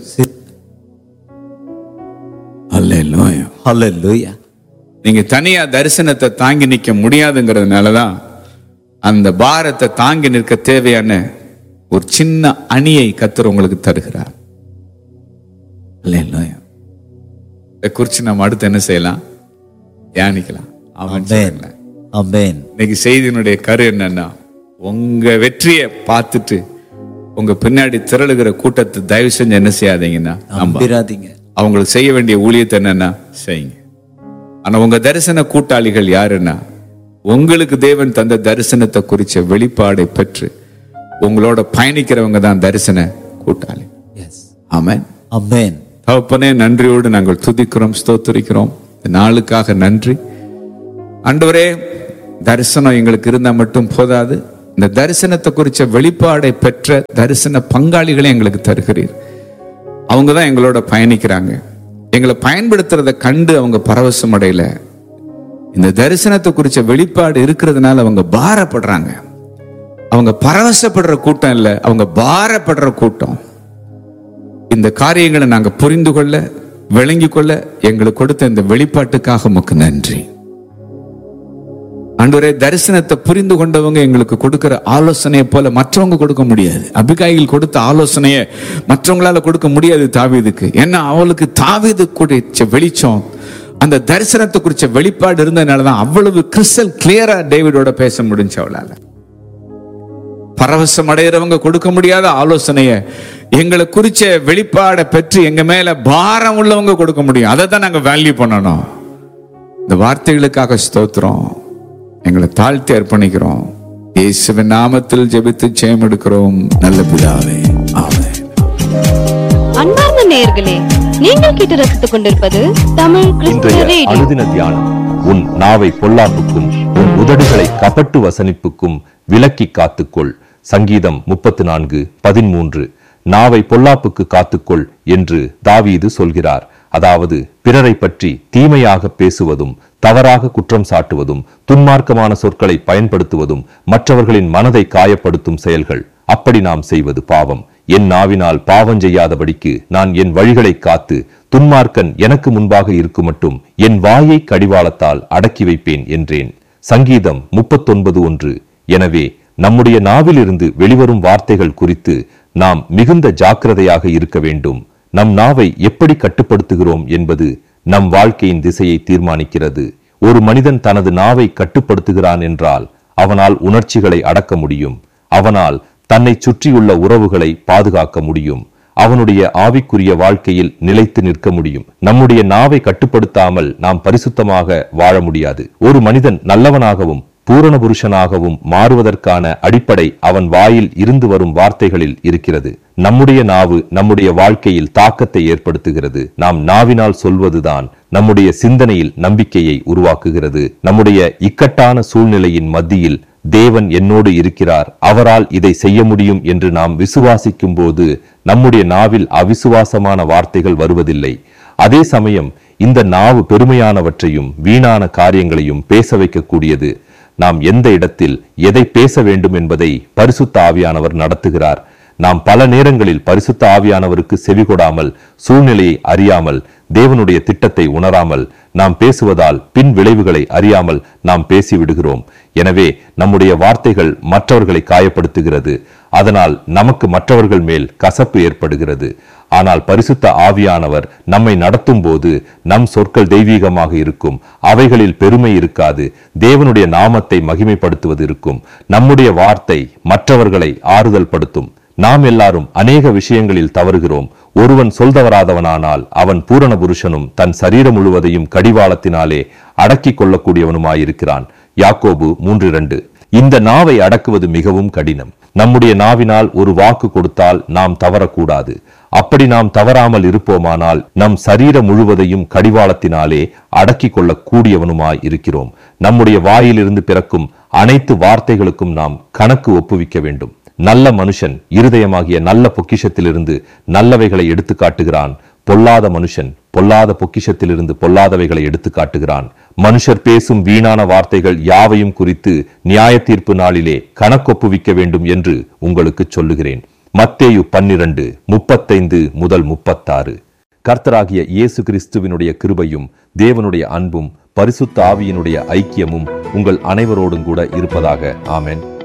அல்லேலூயா, ஹல்லேலூயா. நீங்க தனியா தரிசனத்தை தாங்கி நிக்க முடியாதுங்கிறதுனாலதான் அந்த பாரத்தை தாங்கி நிற்க தேவையான ஒரு சின்ன அணியை கர்த்தர் உங்களுக்கு தருகிறார். அல்லேலூயா. இதை குறித்து நம்ம அடுத்து என்ன செய்யலாம்? தியானிக்கலாம். ஆமென் ஆமென். சொல்லுங்களேன். ஆமென். இன்னைக்கு செய்தியினுடைய கரு என்னன்னா, உங்க வெற்றியை பார்த்துட்டு உங்க பின்னாடி திரளுகிற கூட்டத்தை தயவு செஞ்சு என்ன செய்யாதீங்கன்னா நம்பிராதீங்க. அவங்களுக்கு செய்ய வேண்டிய ஊழியத்தை என்னன்னா செய்யுங்க. ஆனா உங்க தரிசன கூட்டாளிகள் யாருன்னா, உங்களுக்கு தேவன் தந்த தரிசனத்தை குறிச்ச வெளிப்பாடை பெற்று உங்களோட பயணிக்கிறவங்க தான் தரிசன கூட்டாளி. எஸ். ஆமென். ஆமென். தகப்பனே, நன்றியோடு நாங்கள் துதிக்கிறோம், ஸ்தோத்திரிக்கிறோம். இந்த நாளுக்காக நன்றி ஆண்டவரே. தரிசனம் எங்களுக்கு இருந்தா மட்டும் போதாது, இந்த தரிசனத்தை குறிச்ச வெளிப்பாடை பெற்ற தரிசன பங்காளிகளை எங்களுக்கு தருகிறீர். அவங்க தான் எங்களோட பயணிக்கிறாங்க. எங்களை பயன்படுத்துறத கண்டு அவங்க பரவசம் அடையல, இந்த தரிசனத்தை குறிச்ச வெளிப்பாடு இருக்கிறதுனால அவங்க பாரப்படுறாங்க. அவங்க பரவசப்படுற கூட்டம் இல்ல, அவங்க பாரப்படுற கூட்டம். இந்த காரியங்களை நாங்க புரிந்து கொள்ள, விளங்கி கொள்ள எங்களுக்கு கொடுத்த இந்த வெளிப்பாட்டுக்காக உமக்கு நன்றி ஆண்டவரே. தரிசனத்தை புரிந்து கொண்டவங்க எங்களுக்கு கொடுக்கிற ஆலோசனையை போல மற்றவங்க கொடுக்க முடியாது. அபிகாயில் கொடுத்த ஆலோசனையை மற்றவங்களால கொடுக்க முடியாது தாவீதுக்கு. ஏன்னா அவளுக்கு தாவீது குறிச்ச வெளிச்சம், அந்த தரிசனத்தை குறிச்ச வெளிப்பாடு இருந்ததுனாலதான் அவ்வளவு கிறிஸ்டல் கிளியரா டேவிடோட பேச முடிஞ்சு அவளால. பரவசம் அடைகிறவங்க கொடுக்க முடியாத ஆலோசனைய எங்களை குறிச்ச வெளிப்பாடை பெற்று எங்க மேல பாரம் உள்ளவங்க கொடுக்க முடியும். அதை தான் நாங்க வேல்யூ பண்ணணும். இந்த வார்த்தைகளுக்காக ஸ்தோத்திரம். எங்களை தாழ்த்தி அர்ப்பணிக்கிறோம். இயேசுவின் நாமத்தில் ஜெபித்து ஜெயம் எடுக்கிறோம் நல்ல பிதாவே. ஆமென். அன்பார்ந்த நேயர்களே, நீங்கள் கேட்டு ரசித்துக் கொண்டிருப்பது தமிழ் கிறிஸ்துவ ரேடியோ. அனுதின தியானம். உன் நாவை பொல்லாப்புக்கும் உன் உதடுகளை கபட்டு வசனிப்புக்கும் விலக்கி காத்துக்கொள். சங்கீதம் முப்பத்து நான்கு பதிமூன்று. நாவை பொல்லாப்புக்கு காத்துக்கொள் என்று தாவீது சொல்கிறார். அதாவது பிறரை பற்றி தீமையாக பேசுவதும், தவறாக குற்றம் சாட்டுவதும், துன்மார்க்கமான சொற்களை பயன்படுத்துவதும் மற்றவர்களின் மனதை காயப்படுத்தும் செயல்கள். அப்படி நாம் செய்வது பாவம். என் நாவினால் பாவம் செய்யாதபடிக்கு நான் என் வழிகளை காத்து துன்மார்க்கன் எனக்கு முன்பாக இருக்கும் மட்டும் என் வாயை கடிவாளத்தால் அடக்கி வைப்பேன் என்றேன். சங்கீதம் முப்பத்தொன்பது ஒன்று. எனவே நம்முடைய நாவிலிருந்து வெளிவரும் வார்த்தைகள் குறித்து நாம் மிகுந்த ஜாக்கிரதையாக இருக்க வேண்டும். நம் நாவை எப்படி கட்டுப்படுத்துகிறோம் என்பது நம் வாழ்க்கையின் திசையை தீர்மானிக்கிறது. ஒரு மனிதன் தனது நாவை கட்டுப்படுத்துகிறான் என்றால் அவனால் உணர்ச்சிகளை அடக்க முடியும். அவனால் தன்னை சுற்றியுள்ள உறவுகளை பாதுகாக்க முடியும். அவனுடைய ஆவிக்குரிய வாழ்க்கையில் நிலைத்து நிற்க முடியும். நம்முடைய நாவை கட்டுப்படுத்தாமல் நாம் பரிசுத்தமாக வாழ முடியாது. ஒரு மனிதன் நல்லவனாகவும் பூரண புருஷனாகவும் மாறுவதற்கான அடிப்படை அவன் வாயில் இருந்து வரும் வார்த்தைகளில் இருக்கிறது. நம்முடைய நாவு நம்முடைய வாழ்க்கையில் தாக்கத்தை ஏற்படுத்துகிறது. நாம் நாவினால் சொல்வதுதான் நம்முடைய சிந்தனையில் நம்பிக்கையை உருவாக்குகிறது. நம்முடைய இக்கட்டான சூழ்நிலையின் மத்தியில் தேவன் என்னோடு இருக்கிறார், அவரால் இதை செய்ய முடியும் என்று நாம் விசுவாசிக்கும் போது நம்முடைய நாவில் அவிசுவாசமான வார்த்தைகள் வருவதில்லை. அதே சமயம் இந்த நாவு பெருமையானவற்றையும் வீணான காரியங்களையும் பேச வைக்கக்கூடியது. நாம் எந்த இடத்தில் எதை பேச வேண்டும் என்பதை பரிசுத்த ஆவியானவர் நடத்துகிறார். நாம் பல நேரங்களில் பரிசுத்த ஆவியானவருக்கு செவிகொடாமல், சூழ்நிலையை அறியாமல், தேவனுடைய திட்டத்தை உணராமல் நாம் பேசுவதால் பின் விளைவுகளை அறியாமல் நாம் பேசிவிடுகிறோம். எனவே நம்முடைய வார்த்தைகள் மற்றவர்களை காயப்படுத்துகிறது. அதனால் நமக்கு மற்றவர்கள் மேல் கசப்பு ஏற்படுகிறது. ஆனால் பரிசுத்த ஆவியானவர் நம்மை நடத்தும் போது நம் சொற்கள் தெய்வீகமாக இருக்கும். அவைகளில் பெருமை இருக்காது. தேவனுடைய நாமத்தை மகிமைப்படுத்துவது இருக்கும். நம்முடைய வார்த்தை மற்றவர்களை ஆறுதல் படுத்தும். நாம் எல்லாரும் அநேக விஷயங்களில் தவறுகிறோம். ஒருவன் சொல்தவராதவனானால் அவன் பூரண புருஷனும் தன் சரீரம் முழுவதையும் கடிவாளத்தினாலே அடக்கிக் கொள்ளக்கூடியவனுமாயிருக்கிறான். யாக்கோபு மூன்று இரண்டு. இந்த நாவை அடக்குவது மிகவும் கடினம். நம்முடைய நாவினால் ஒரு வாக்கு கொடுத்தால் நாம் தவறக்கூடாது. அப்படி நாம் தவறாமல் இருப்போமானால் நம் சரீரம் முழுவதையும் கடிவாளத்தினாலே அடக்கிக் கொள்ள கூடியவனுமாய் இருக்கிறோம். நம்முடைய வாயிலிருந்து பிறக்கும் அனைத்து வார்த்தைகளுக்கும் நாம் கணக்கு ஒப்புவிக்க வேண்டும். நல்ல மனுஷன் இருதயமாகிய நல்ல பொக்கிஷத்திலிருந்து நல்லவைகளை எடுத்து காட்டுகிறான். பொல்லாத மனுஷன் பொல்லாத பொக்கிஷத்திலிருந்து பொல்லாதவைகளை எடுத்து காட்டுகிறான். மனுஷர் பேசும் வீணான வார்த்தைகள் யாவையும் குறித்து நியாய தீர்ப்பு நாளிலே கணக்கொப்புவிக்க வேண்டும் என்று உங்களுக்கு சொல்லுகிறேன். மத்தேயு பன்னிரண்டு முப்பத்தைந்து முதல் முப்பத்தாறு. கர்த்தராகிய இயேசு கிறிஸ்துவினுடைய கிருபையும் தேவனுடைய அன்பும் பரிசுத்த ஆவியினுடைய ஐக்கியமும் உங்கள் அனைவரோடும் கூட இருப்பதாக. ஆமென்.